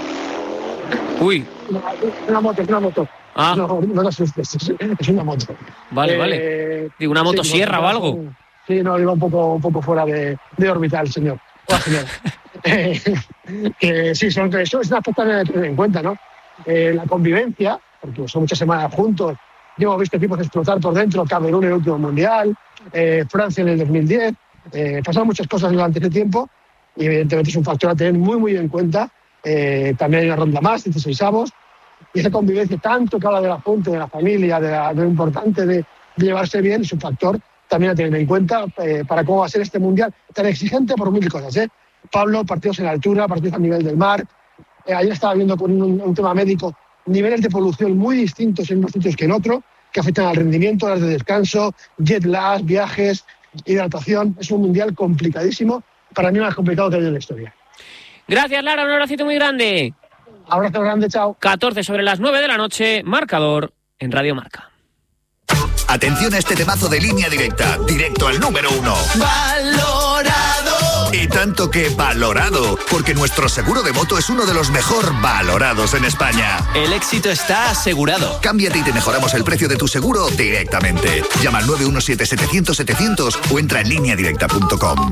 [SPEAKER 1] Uy.
[SPEAKER 5] Una, una moto, es una moto.
[SPEAKER 1] Ah.
[SPEAKER 5] No, no te asustes, es, es una moto.
[SPEAKER 1] Vale,
[SPEAKER 5] eh,
[SPEAKER 1] vale. Digo, una motosierra sí, o algo.
[SPEAKER 5] Sí, no, iba un poco, un poco fuera de, de órbita el señor. O la señora. eh, que sí, son, eso es una aspecto a tener en cuenta, ¿no? Eh, la convivencia, porque son muchas semanas juntos. Yo hemos visto equipos explotar por dentro, Camerún en el último mundial, eh, Francia en el dos mil diez. Eh, pasaron muchas cosas durante ese tiempo y evidentemente es un factor a tener muy, muy en cuenta. Eh, también hay una ronda más, dieciseisavos, y esa convivencia tanto que habla de la fuente, de la familia, de, la, de lo importante de, de llevarse bien, es un factor también a tener en cuenta eh, para cómo va a ser este Mundial tan exigente por mil cosas. ¿eh? Pablo, partidos en altura, partidos a nivel del mar. Eh, ayer estaba viendo con un, un tema médico niveles de polución muy distintos en unos sitios que en otros, que afectan al rendimiento, horas de descanso, jet lag, viajes, hidratación. Es un Mundial complicadísimo, para mí más complicado que ha habido en la historia.
[SPEAKER 1] Gracias, Lara, un abracito muy grande.
[SPEAKER 5] Abrazo grande, chao.
[SPEAKER 1] catorce sobre las nueve de la noche, marcador en Radio Marca.
[SPEAKER 6] Atención a este temazo de Línea Directa, directo al número uno. ¡Valorado! Y tanto que valorado, porque nuestro seguro de moto es uno de los mejor valorados en España.
[SPEAKER 7] El éxito está asegurado.
[SPEAKER 6] Cámbiate y te mejoramos el precio de tu seguro directamente. Llama al nueve uno siete, setecientos, setecientos o entra en línea directa punto com.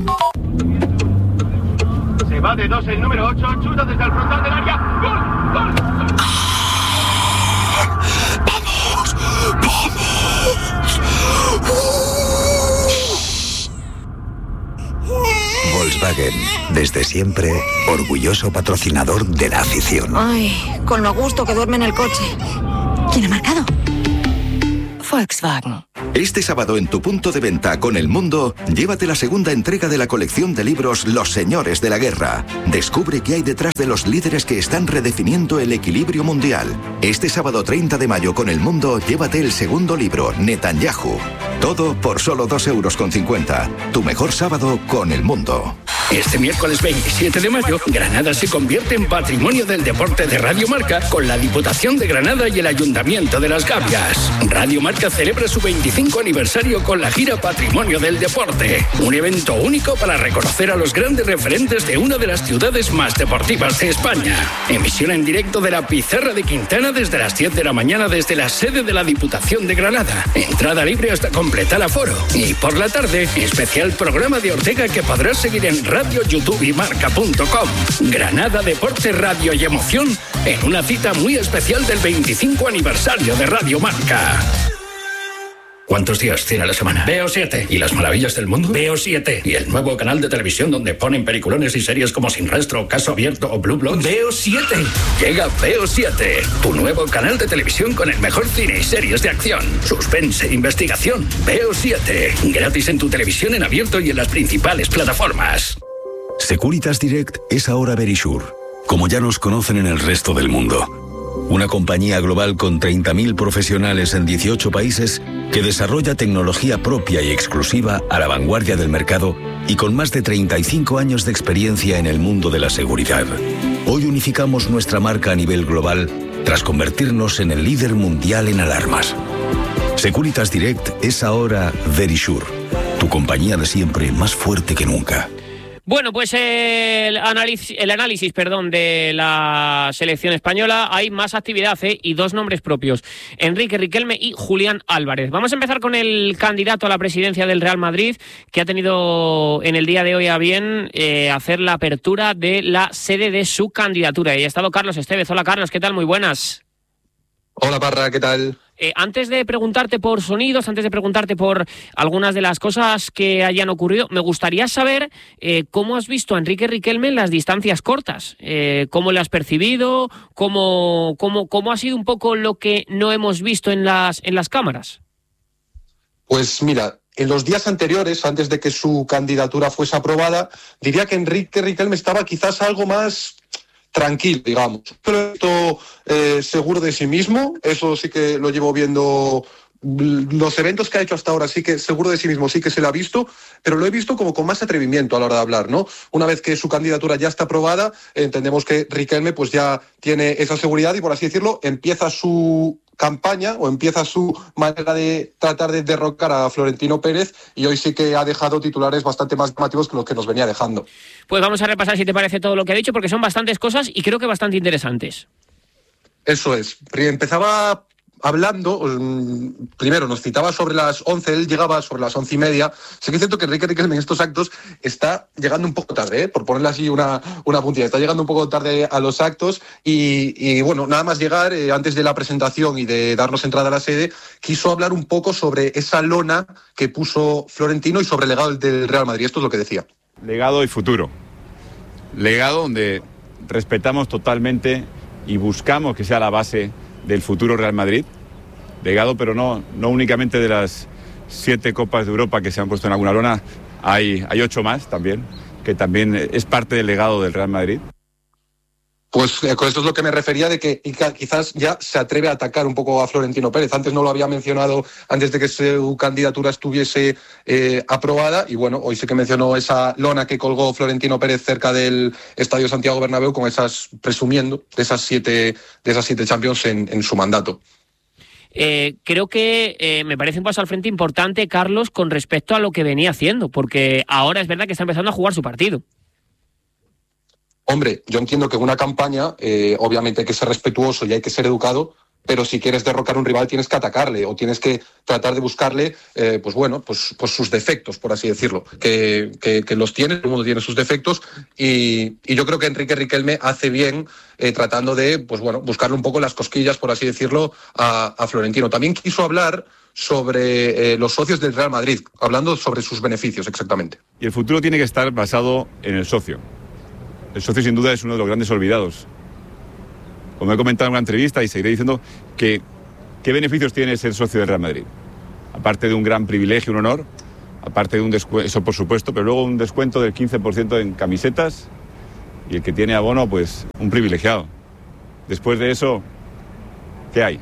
[SPEAKER 8] Se va de dos el número ocho, chuta desde el frontal del área. ¡Gol! ¡Gol!
[SPEAKER 6] ¡Vamos! ¡Vamos! Volkswagen, desde siempre, orgulloso patrocinador de la afición.
[SPEAKER 9] Ay, con lo a gusto que duerme en el coche. ¿Quién ha marcado? Volkswagen.
[SPEAKER 10] Este sábado en tu punto de venta con El Mundo, llévate la segunda entrega de la colección de libros Los Señores de la Guerra. Descubre qué hay detrás de los líderes que están redefiniendo el equilibrio mundial. Este sábado treinta de mayo con El Mundo, llévate el segundo libro, Netanyahu. Todo por solo dos euros con cincuenta. Tu mejor sábado con El Mundo.
[SPEAKER 11] Este miércoles veintisiete de mayo, Granada se convierte en Patrimonio del Deporte de Radio Marca con la Diputación de Granada y el Ayuntamiento de Las Gavias. Radio Marca celebra su veinticinco aniversario con la gira Patrimonio del Deporte, un evento único para reconocer a los grandes referentes de una de las ciudades más deportivas de España. Emisión en directo de la Pizarra de Quintana desde las diez de la mañana desde la sede de la Diputación de Granada. Entrada libre hasta completar aforo. Y por la tarde, especial programa de Ortega que podrás seguir en Radio, YouTube y Marca punto com. Granada, deporte, radio y emoción en una cita muy especial del veinticinco aniversario de Radio Marca. ¿Cuántos días tiene la semana? Veo siete. ¿Y las maravillas del mundo? Veo siete. ¿Y el nuevo canal de televisión donde ponen peliculones y series como Sin Rastro, Caso Abierto o Blue Bloods? Veo siete. Llega Veo siete, tu nuevo canal de televisión con el mejor cine y series de acción, suspense e investigación. Veo siete. Gratis en tu televisión en abierto y en las principales plataformas.
[SPEAKER 12] Securitas Direct es ahora Verisure, como ya nos conocen en el resto del mundo. Una compañía global con treinta mil profesionales en dieciocho países que desarrolla tecnología propia y exclusiva a la vanguardia del mercado y con más de treinta y cinco años de experiencia en el mundo de la seguridad. Hoy unificamos nuestra marca a nivel global tras convertirnos en el líder mundial en alarmas. Securitas Direct es ahora Verisure, tu compañía de siempre más fuerte que nunca.
[SPEAKER 1] Bueno, pues el análisis, el análisis perdón, de la selección española, hay más actividad ¿eh? y dos nombres propios, Enrique Riquelme y Julián Álvarez. Vamos a empezar con el candidato a la presidencia del Real Madrid, que ha tenido en el día de hoy a bien eh, hacer la apertura de la sede de su candidatura. Y ha estado Carlos Estevez. Hola Carlos, ¿qué tal? Muy buenas.
[SPEAKER 13] Hola Parra, ¿qué tal?
[SPEAKER 1] Eh, antes de preguntarte por sonidos, antes de preguntarte por algunas de las cosas que hayan ocurrido, me gustaría saber eh, cómo has visto a Enrique Riquelme en las distancias cortas, eh, cómo le has percibido, cómo, cómo, cómo ha sido un poco lo que no hemos visto en las, en las cámaras.
[SPEAKER 13] Pues mira, en los días anteriores, antes de que su candidatura fuese aprobada, diría que Enrique Riquelme estaba quizás algo más tranquilo, digamos. Pero eh, seguro de sí mismo, eso sí que lo llevo viendo. Los eventos que ha hecho hasta ahora sí que seguro de sí mismo sí que se le ha visto, pero lo he visto como con más atrevimiento a la hora de hablar, ¿no? Una vez que su candidatura ya está aprobada, entendemos que Riquelme pues ya tiene esa seguridad y, por así decirlo, empieza su campaña o empieza su manera de tratar de derrocar a Florentino Pérez, y hoy sí que ha dejado titulares bastante más llamativos que los que nos venía dejando.
[SPEAKER 1] Pues vamos a repasar, si te parece, todo lo que ha dicho, porque son bastantes cosas y creo que bastante interesantes.
[SPEAKER 13] Eso es. Empezaba hablando, primero nos citaba sobre las once, él llegaba sobre las once y media. Sí que es cierto que Enrique Riquelme en estos actos está llegando un poco tarde, ¿eh? Por ponerle así una, una puntilla, está llegando un poco tarde a los actos y, y bueno, nada más llegar, eh, antes de la presentación y de darnos entrada a la sede, quiso hablar un poco sobre esa lona que puso Florentino y sobre el legado del Real Madrid. Esto es lo que decía.
[SPEAKER 14] Legado y futuro. Legado donde respetamos totalmente y buscamos que sea la base del futuro Real Madrid, legado, pero no, no únicamente de las siete Copas de Europa que se han puesto en alguna lona, hay, hay ocho más también, que también es parte del legado del Real Madrid.
[SPEAKER 13] Pues eh, con esto es lo que me refería, de que quizás ya se atreve a atacar un poco a Florentino Pérez. Antes no lo había mencionado, antes de que su candidatura estuviese eh, aprobada, y bueno, hoy sí que mencionó esa lona que colgó Florentino Pérez cerca del Estadio Santiago Bernabéu con esas, presumiendo, de esas siete, de esas siete Champions en, en su mandato.
[SPEAKER 1] Eh, creo que eh, me parece un paso al frente importante, Carlos, con respecto a lo que venía haciendo, porque ahora es verdad que está empezando a jugar su partido.
[SPEAKER 13] Hombre, yo entiendo que en una campaña, eh, obviamente hay que ser respetuoso y hay que ser educado, pero si quieres derrocar a un rival tienes que atacarle o tienes que tratar de buscarle, eh, pues bueno, pues, pues sus defectos, por así decirlo, que, que, que los tiene, todo el mundo tiene sus defectos y, y yo creo que Enrique Riquelme hace bien eh, tratando de, pues bueno, buscarle un poco las cosquillas, por así decirlo, a, a Florentino. También quiso hablar sobre eh, los socios del Real Madrid, hablando sobre sus beneficios exactamente.
[SPEAKER 14] Y el futuro tiene que estar basado en el socio. El socio sin duda es uno de los grandes olvidados. Como he comentado en una entrevista y seguiré diciendo que ¿qué beneficios tiene ser socio del Real Madrid? Aparte de un gran privilegio, un honor, aparte de un descuento, eso por supuesto, pero luego un descuento del quince por ciento en camisetas y el que tiene abono, pues un privilegiado. Después de eso, ¿qué hay?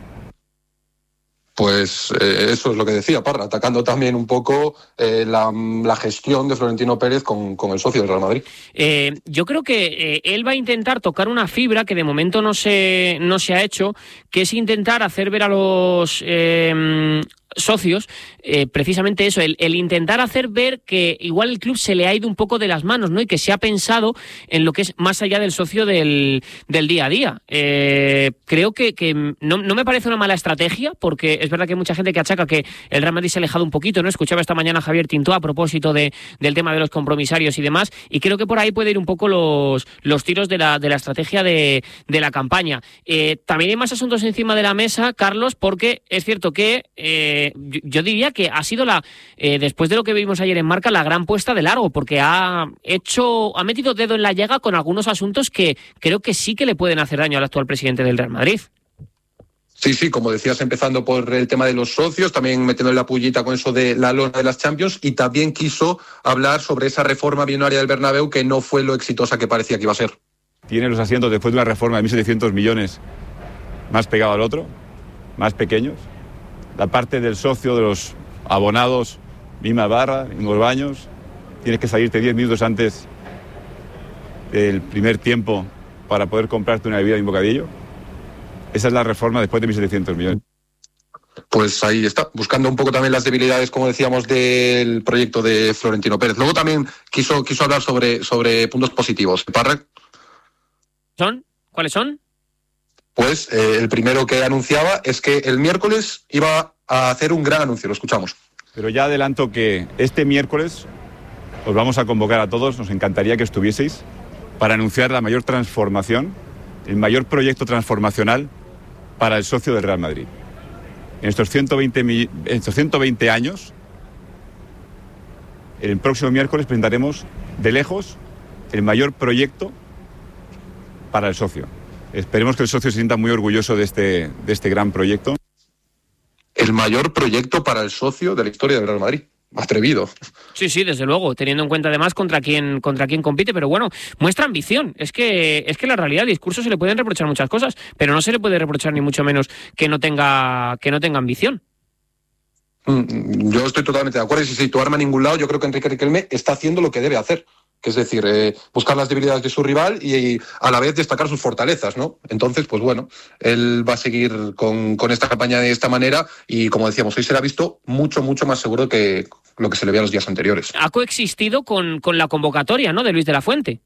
[SPEAKER 13] Pues eh, eso es lo que decía Parra, atacando también un poco eh, la, la gestión de Florentino Pérez con, con el socio del Real Madrid.
[SPEAKER 1] Eh, yo creo que eh, él va a intentar tocar una fibra que de momento no se, no se ha hecho, que es intentar hacer ver a los eh, socios eh, precisamente eso, el, el intentar hacer ver que igual el club se le ha ido un poco de las manos, ¿no? Y que se ha pensado en lo que es más allá del socio del, del día a día. Eh, creo que, que no, no me parece una mala estrategia, porque es verdad que hay mucha gente que achaca que el Real Madrid se ha alejado un poquito, ¿no? Escuchaba esta mañana a Javier Tintó a propósito de, del tema de los compromisarios y demás, y creo que por ahí puede ir un poco los, los tiros de la, de la estrategia de, de la campaña. Eh, también hay más asuntos encima de la mesa, Carlos, porque es cierto que eh, yo, yo diría que ha sido la, eh, después de lo que vimos ayer en Marca, la gran puesta de largo, porque ha hecho, ha metido dedo en la llaga con algunos asuntos que creo que sí que le pueden hacer daño al actual presidente del Real Madrid.
[SPEAKER 13] Sí, sí, como decías, empezando por el tema de los socios, también metiendo la pullita con eso de la lona de las Champions, y también quiso hablar sobre esa reforma millonaria del Bernabéu que no fue lo exitosa que parecía que iba a ser.
[SPEAKER 14] Tiene los asientos después de una reforma de mil setecientos millones más pegado al otro, más pequeños. La parte del socio, de los abonados, misma barra, mismos baños. Tienes que salirte diez minutos antes del primer tiempo para poder comprarte una bebida y un bocadillo. Esa es la reforma después de mil setecientos millones.
[SPEAKER 13] Pues ahí está, buscando un poco también las debilidades, como decíamos, del proyecto de Florentino Pérez. Luego también quiso, quiso hablar sobre, sobre puntos positivos. Parra.
[SPEAKER 1] ¿Son? ¿Cuáles son?
[SPEAKER 13] Pues eh, el primero que anunciaba es que el miércoles iba a hacer un gran anuncio. Lo escuchamos.
[SPEAKER 14] Pero ya adelanto que este miércoles os vamos a convocar a todos, nos encantaría que estuvieseis, para anunciar la mayor transformación, el mayor proyecto transformacional para el socio del Real Madrid. En estos ciento veinte, en estos ciento veinte años, el próximo miércoles presentaremos de lejos el mayor proyecto para el socio. Esperemos que el socio se sienta muy orgulloso de este, de este gran proyecto.
[SPEAKER 13] El mayor proyecto para el socio de la historia del Real Madrid. Atrevido.
[SPEAKER 1] Sí, sí, desde luego, teniendo en cuenta además contra quién, contra quién compite, pero bueno, muestra ambición. Es que, es que la realidad, al discurso se le pueden reprochar muchas cosas, pero no se le puede reprochar ni mucho menos que no tenga, que no tenga ambición.
[SPEAKER 13] Yo estoy totalmente de acuerdo, y sin situarme a ningún lado, yo creo que Enrique Riquelme está haciendo lo que debe hacer, que es decir, eh, buscar las debilidades de su rival y, y a la vez destacar sus fortalezas, ¿no? Entonces, pues bueno, él va a seguir con, con esta campaña de esta manera y, como decíamos, hoy se le ha visto mucho, mucho más seguro que lo que se le veía los días anteriores.
[SPEAKER 1] Ha coexistido con, con la convocatoria, ¿no?, de Luis de la Fuente.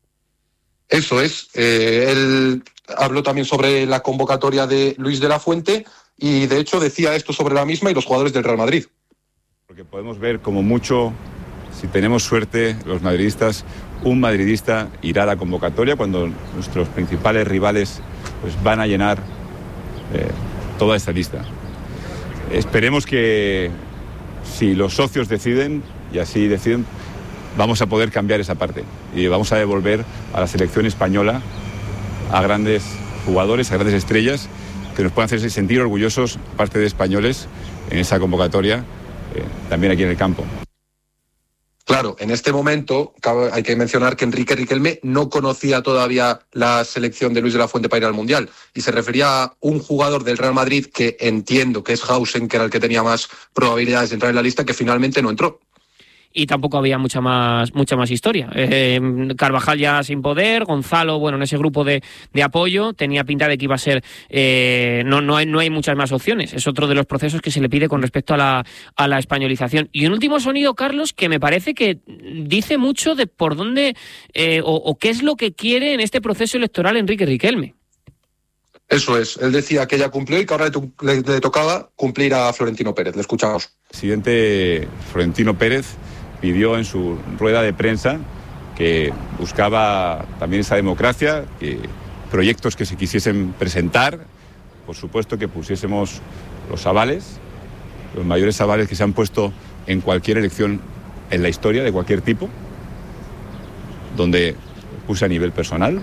[SPEAKER 13] Eso es. Eh, él habló también sobre la convocatoria de Luis de la Fuente y de hecho decía esto sobre la misma y los jugadores del Real Madrid.
[SPEAKER 14] Porque podemos ver como mucho, si tenemos suerte, los madridistas, un madridista irá a la convocatoria cuando nuestros principales rivales pues, van a llenar eh, toda esta lista. Esperemos que si los socios deciden, y así deciden, vamos a poder cambiar esa parte y vamos a devolver a la selección española a grandes jugadores, a grandes estrellas que nos puedan hacerse sentir orgullosos, parte de españoles, en esa convocatoria, eh, también aquí en el campo.
[SPEAKER 13] Claro, en este momento hay que mencionar que Enrique Riquelme no conocía todavía la selección de Luis de la Fuente para ir al Mundial y se refería a un jugador del Real Madrid que entiendo que es Hausen, que era el que tenía más probabilidades de entrar en la lista, que finalmente no entró.
[SPEAKER 1] Y tampoco había mucha más mucha más historia. Eh, Carvajal ya sin poder, Gonzalo, bueno, en ese grupo de, de apoyo, tenía pinta de que iba a ser... Eh, no, no, hay, no hay muchas más opciones. Es otro de los procesos que se le pide con respecto a la, a la españolización. Y un último sonido, Carlos, que me parece que dice mucho de por dónde eh, o, o qué es lo que quiere en este proceso electoral Enrique Riquelme.
[SPEAKER 13] Eso es. Él decía que ya cumplió y que ahora le, to- le, le tocaba cumplir a Florentino Pérez. Le escuchamos.
[SPEAKER 14] El presidente Florentino Pérez pidió en su rueda de prensa que buscaba también esa democracia, que proyectos que se quisiesen presentar, por supuesto que pusiésemos los avales, los mayores avales que se han puesto en cualquier elección en la historia de cualquier tipo, donde puse a nivel personal,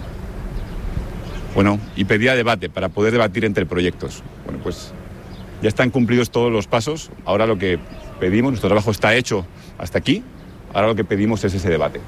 [SPEAKER 14] bueno, y pedía debate para poder debatir entre proyectos. Bueno, pues ya están cumplidos todos los pasos, ahora lo que pedimos, nuestro trabajo está hecho hasta aquí, ahora lo que pedimos es ese debate.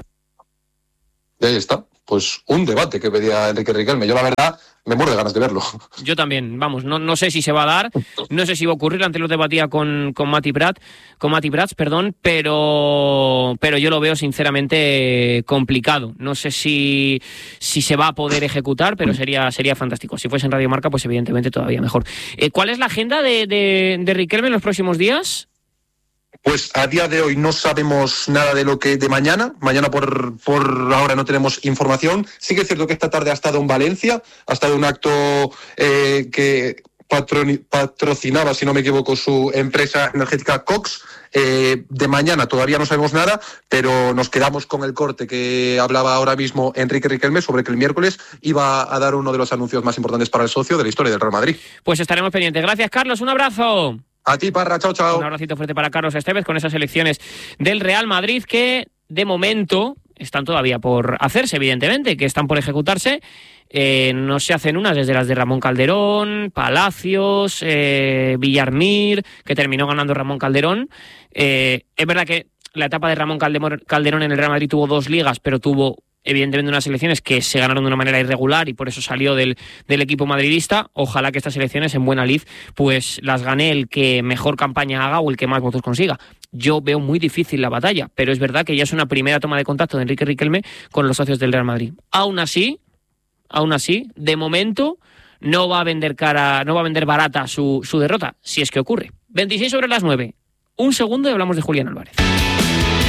[SPEAKER 13] Y ahí está, pues un debate que pedía Enrique Riquelme. Yo la verdad me muero de ganas de verlo.
[SPEAKER 1] Yo también, vamos, no, no sé si se va a dar, no sé si va a ocurrir, antes lo debatía con, con Mati Prat, con Mati Prats, perdón, pero, pero yo lo veo sinceramente complicado. No sé si, si se va a poder ejecutar, pero sería, sería fantástico. Si fuese en Radio Marca, pues evidentemente todavía mejor. Eh, ¿Cuál es la agenda de, de, de Riquelme en los próximos días?
[SPEAKER 13] Pues a día de hoy no sabemos nada de lo que de mañana. Mañana por, por ahora no tenemos información. Sí que es cierto que esta tarde ha estado en Valencia, ha estado un acto eh, que patroni, patrocinaba, si no me equivoco, su empresa energética Cox. Eh, de mañana todavía no sabemos nada, pero nos quedamos con el corte que hablaba ahora mismo Enrique Riquelme sobre que el miércoles iba a dar uno de los anuncios más importantes para el socio de la historia del Real Madrid.
[SPEAKER 1] Pues estaremos pendientes. Gracias, Carlos. Un abrazo.
[SPEAKER 13] A ti, Parra, chao, chao.
[SPEAKER 1] Un abracito fuerte para Carlos Estevez con esas elecciones del Real Madrid que, de momento, están todavía por hacerse, evidentemente, que están por ejecutarse. Eh, no se hacen unas desde las de Ramón Calderón, Palacios, eh, Villarmir, que terminó ganando Ramón Calderón. Eh, es verdad que la etapa de Ramón Calderón en el Real Madrid tuvo dos ligas, pero tuvo evidentemente unas elecciones que se ganaron de una manera irregular y por eso salió del, del equipo madridista. Ojalá que estas elecciones en buena lid pues las gane el que mejor campaña haga o el que más votos consiga. Yo veo muy difícil la batalla, pero es verdad que ya es una primera toma de contacto de Enrique Riquelme con los socios del Real Madrid. Aún así, aún así, de momento no va a vender cara, no va a vender barata su, su derrota, si es que ocurre. veintiséis sobre las nueve. Un segundo y hablamos de Julián Álvarez.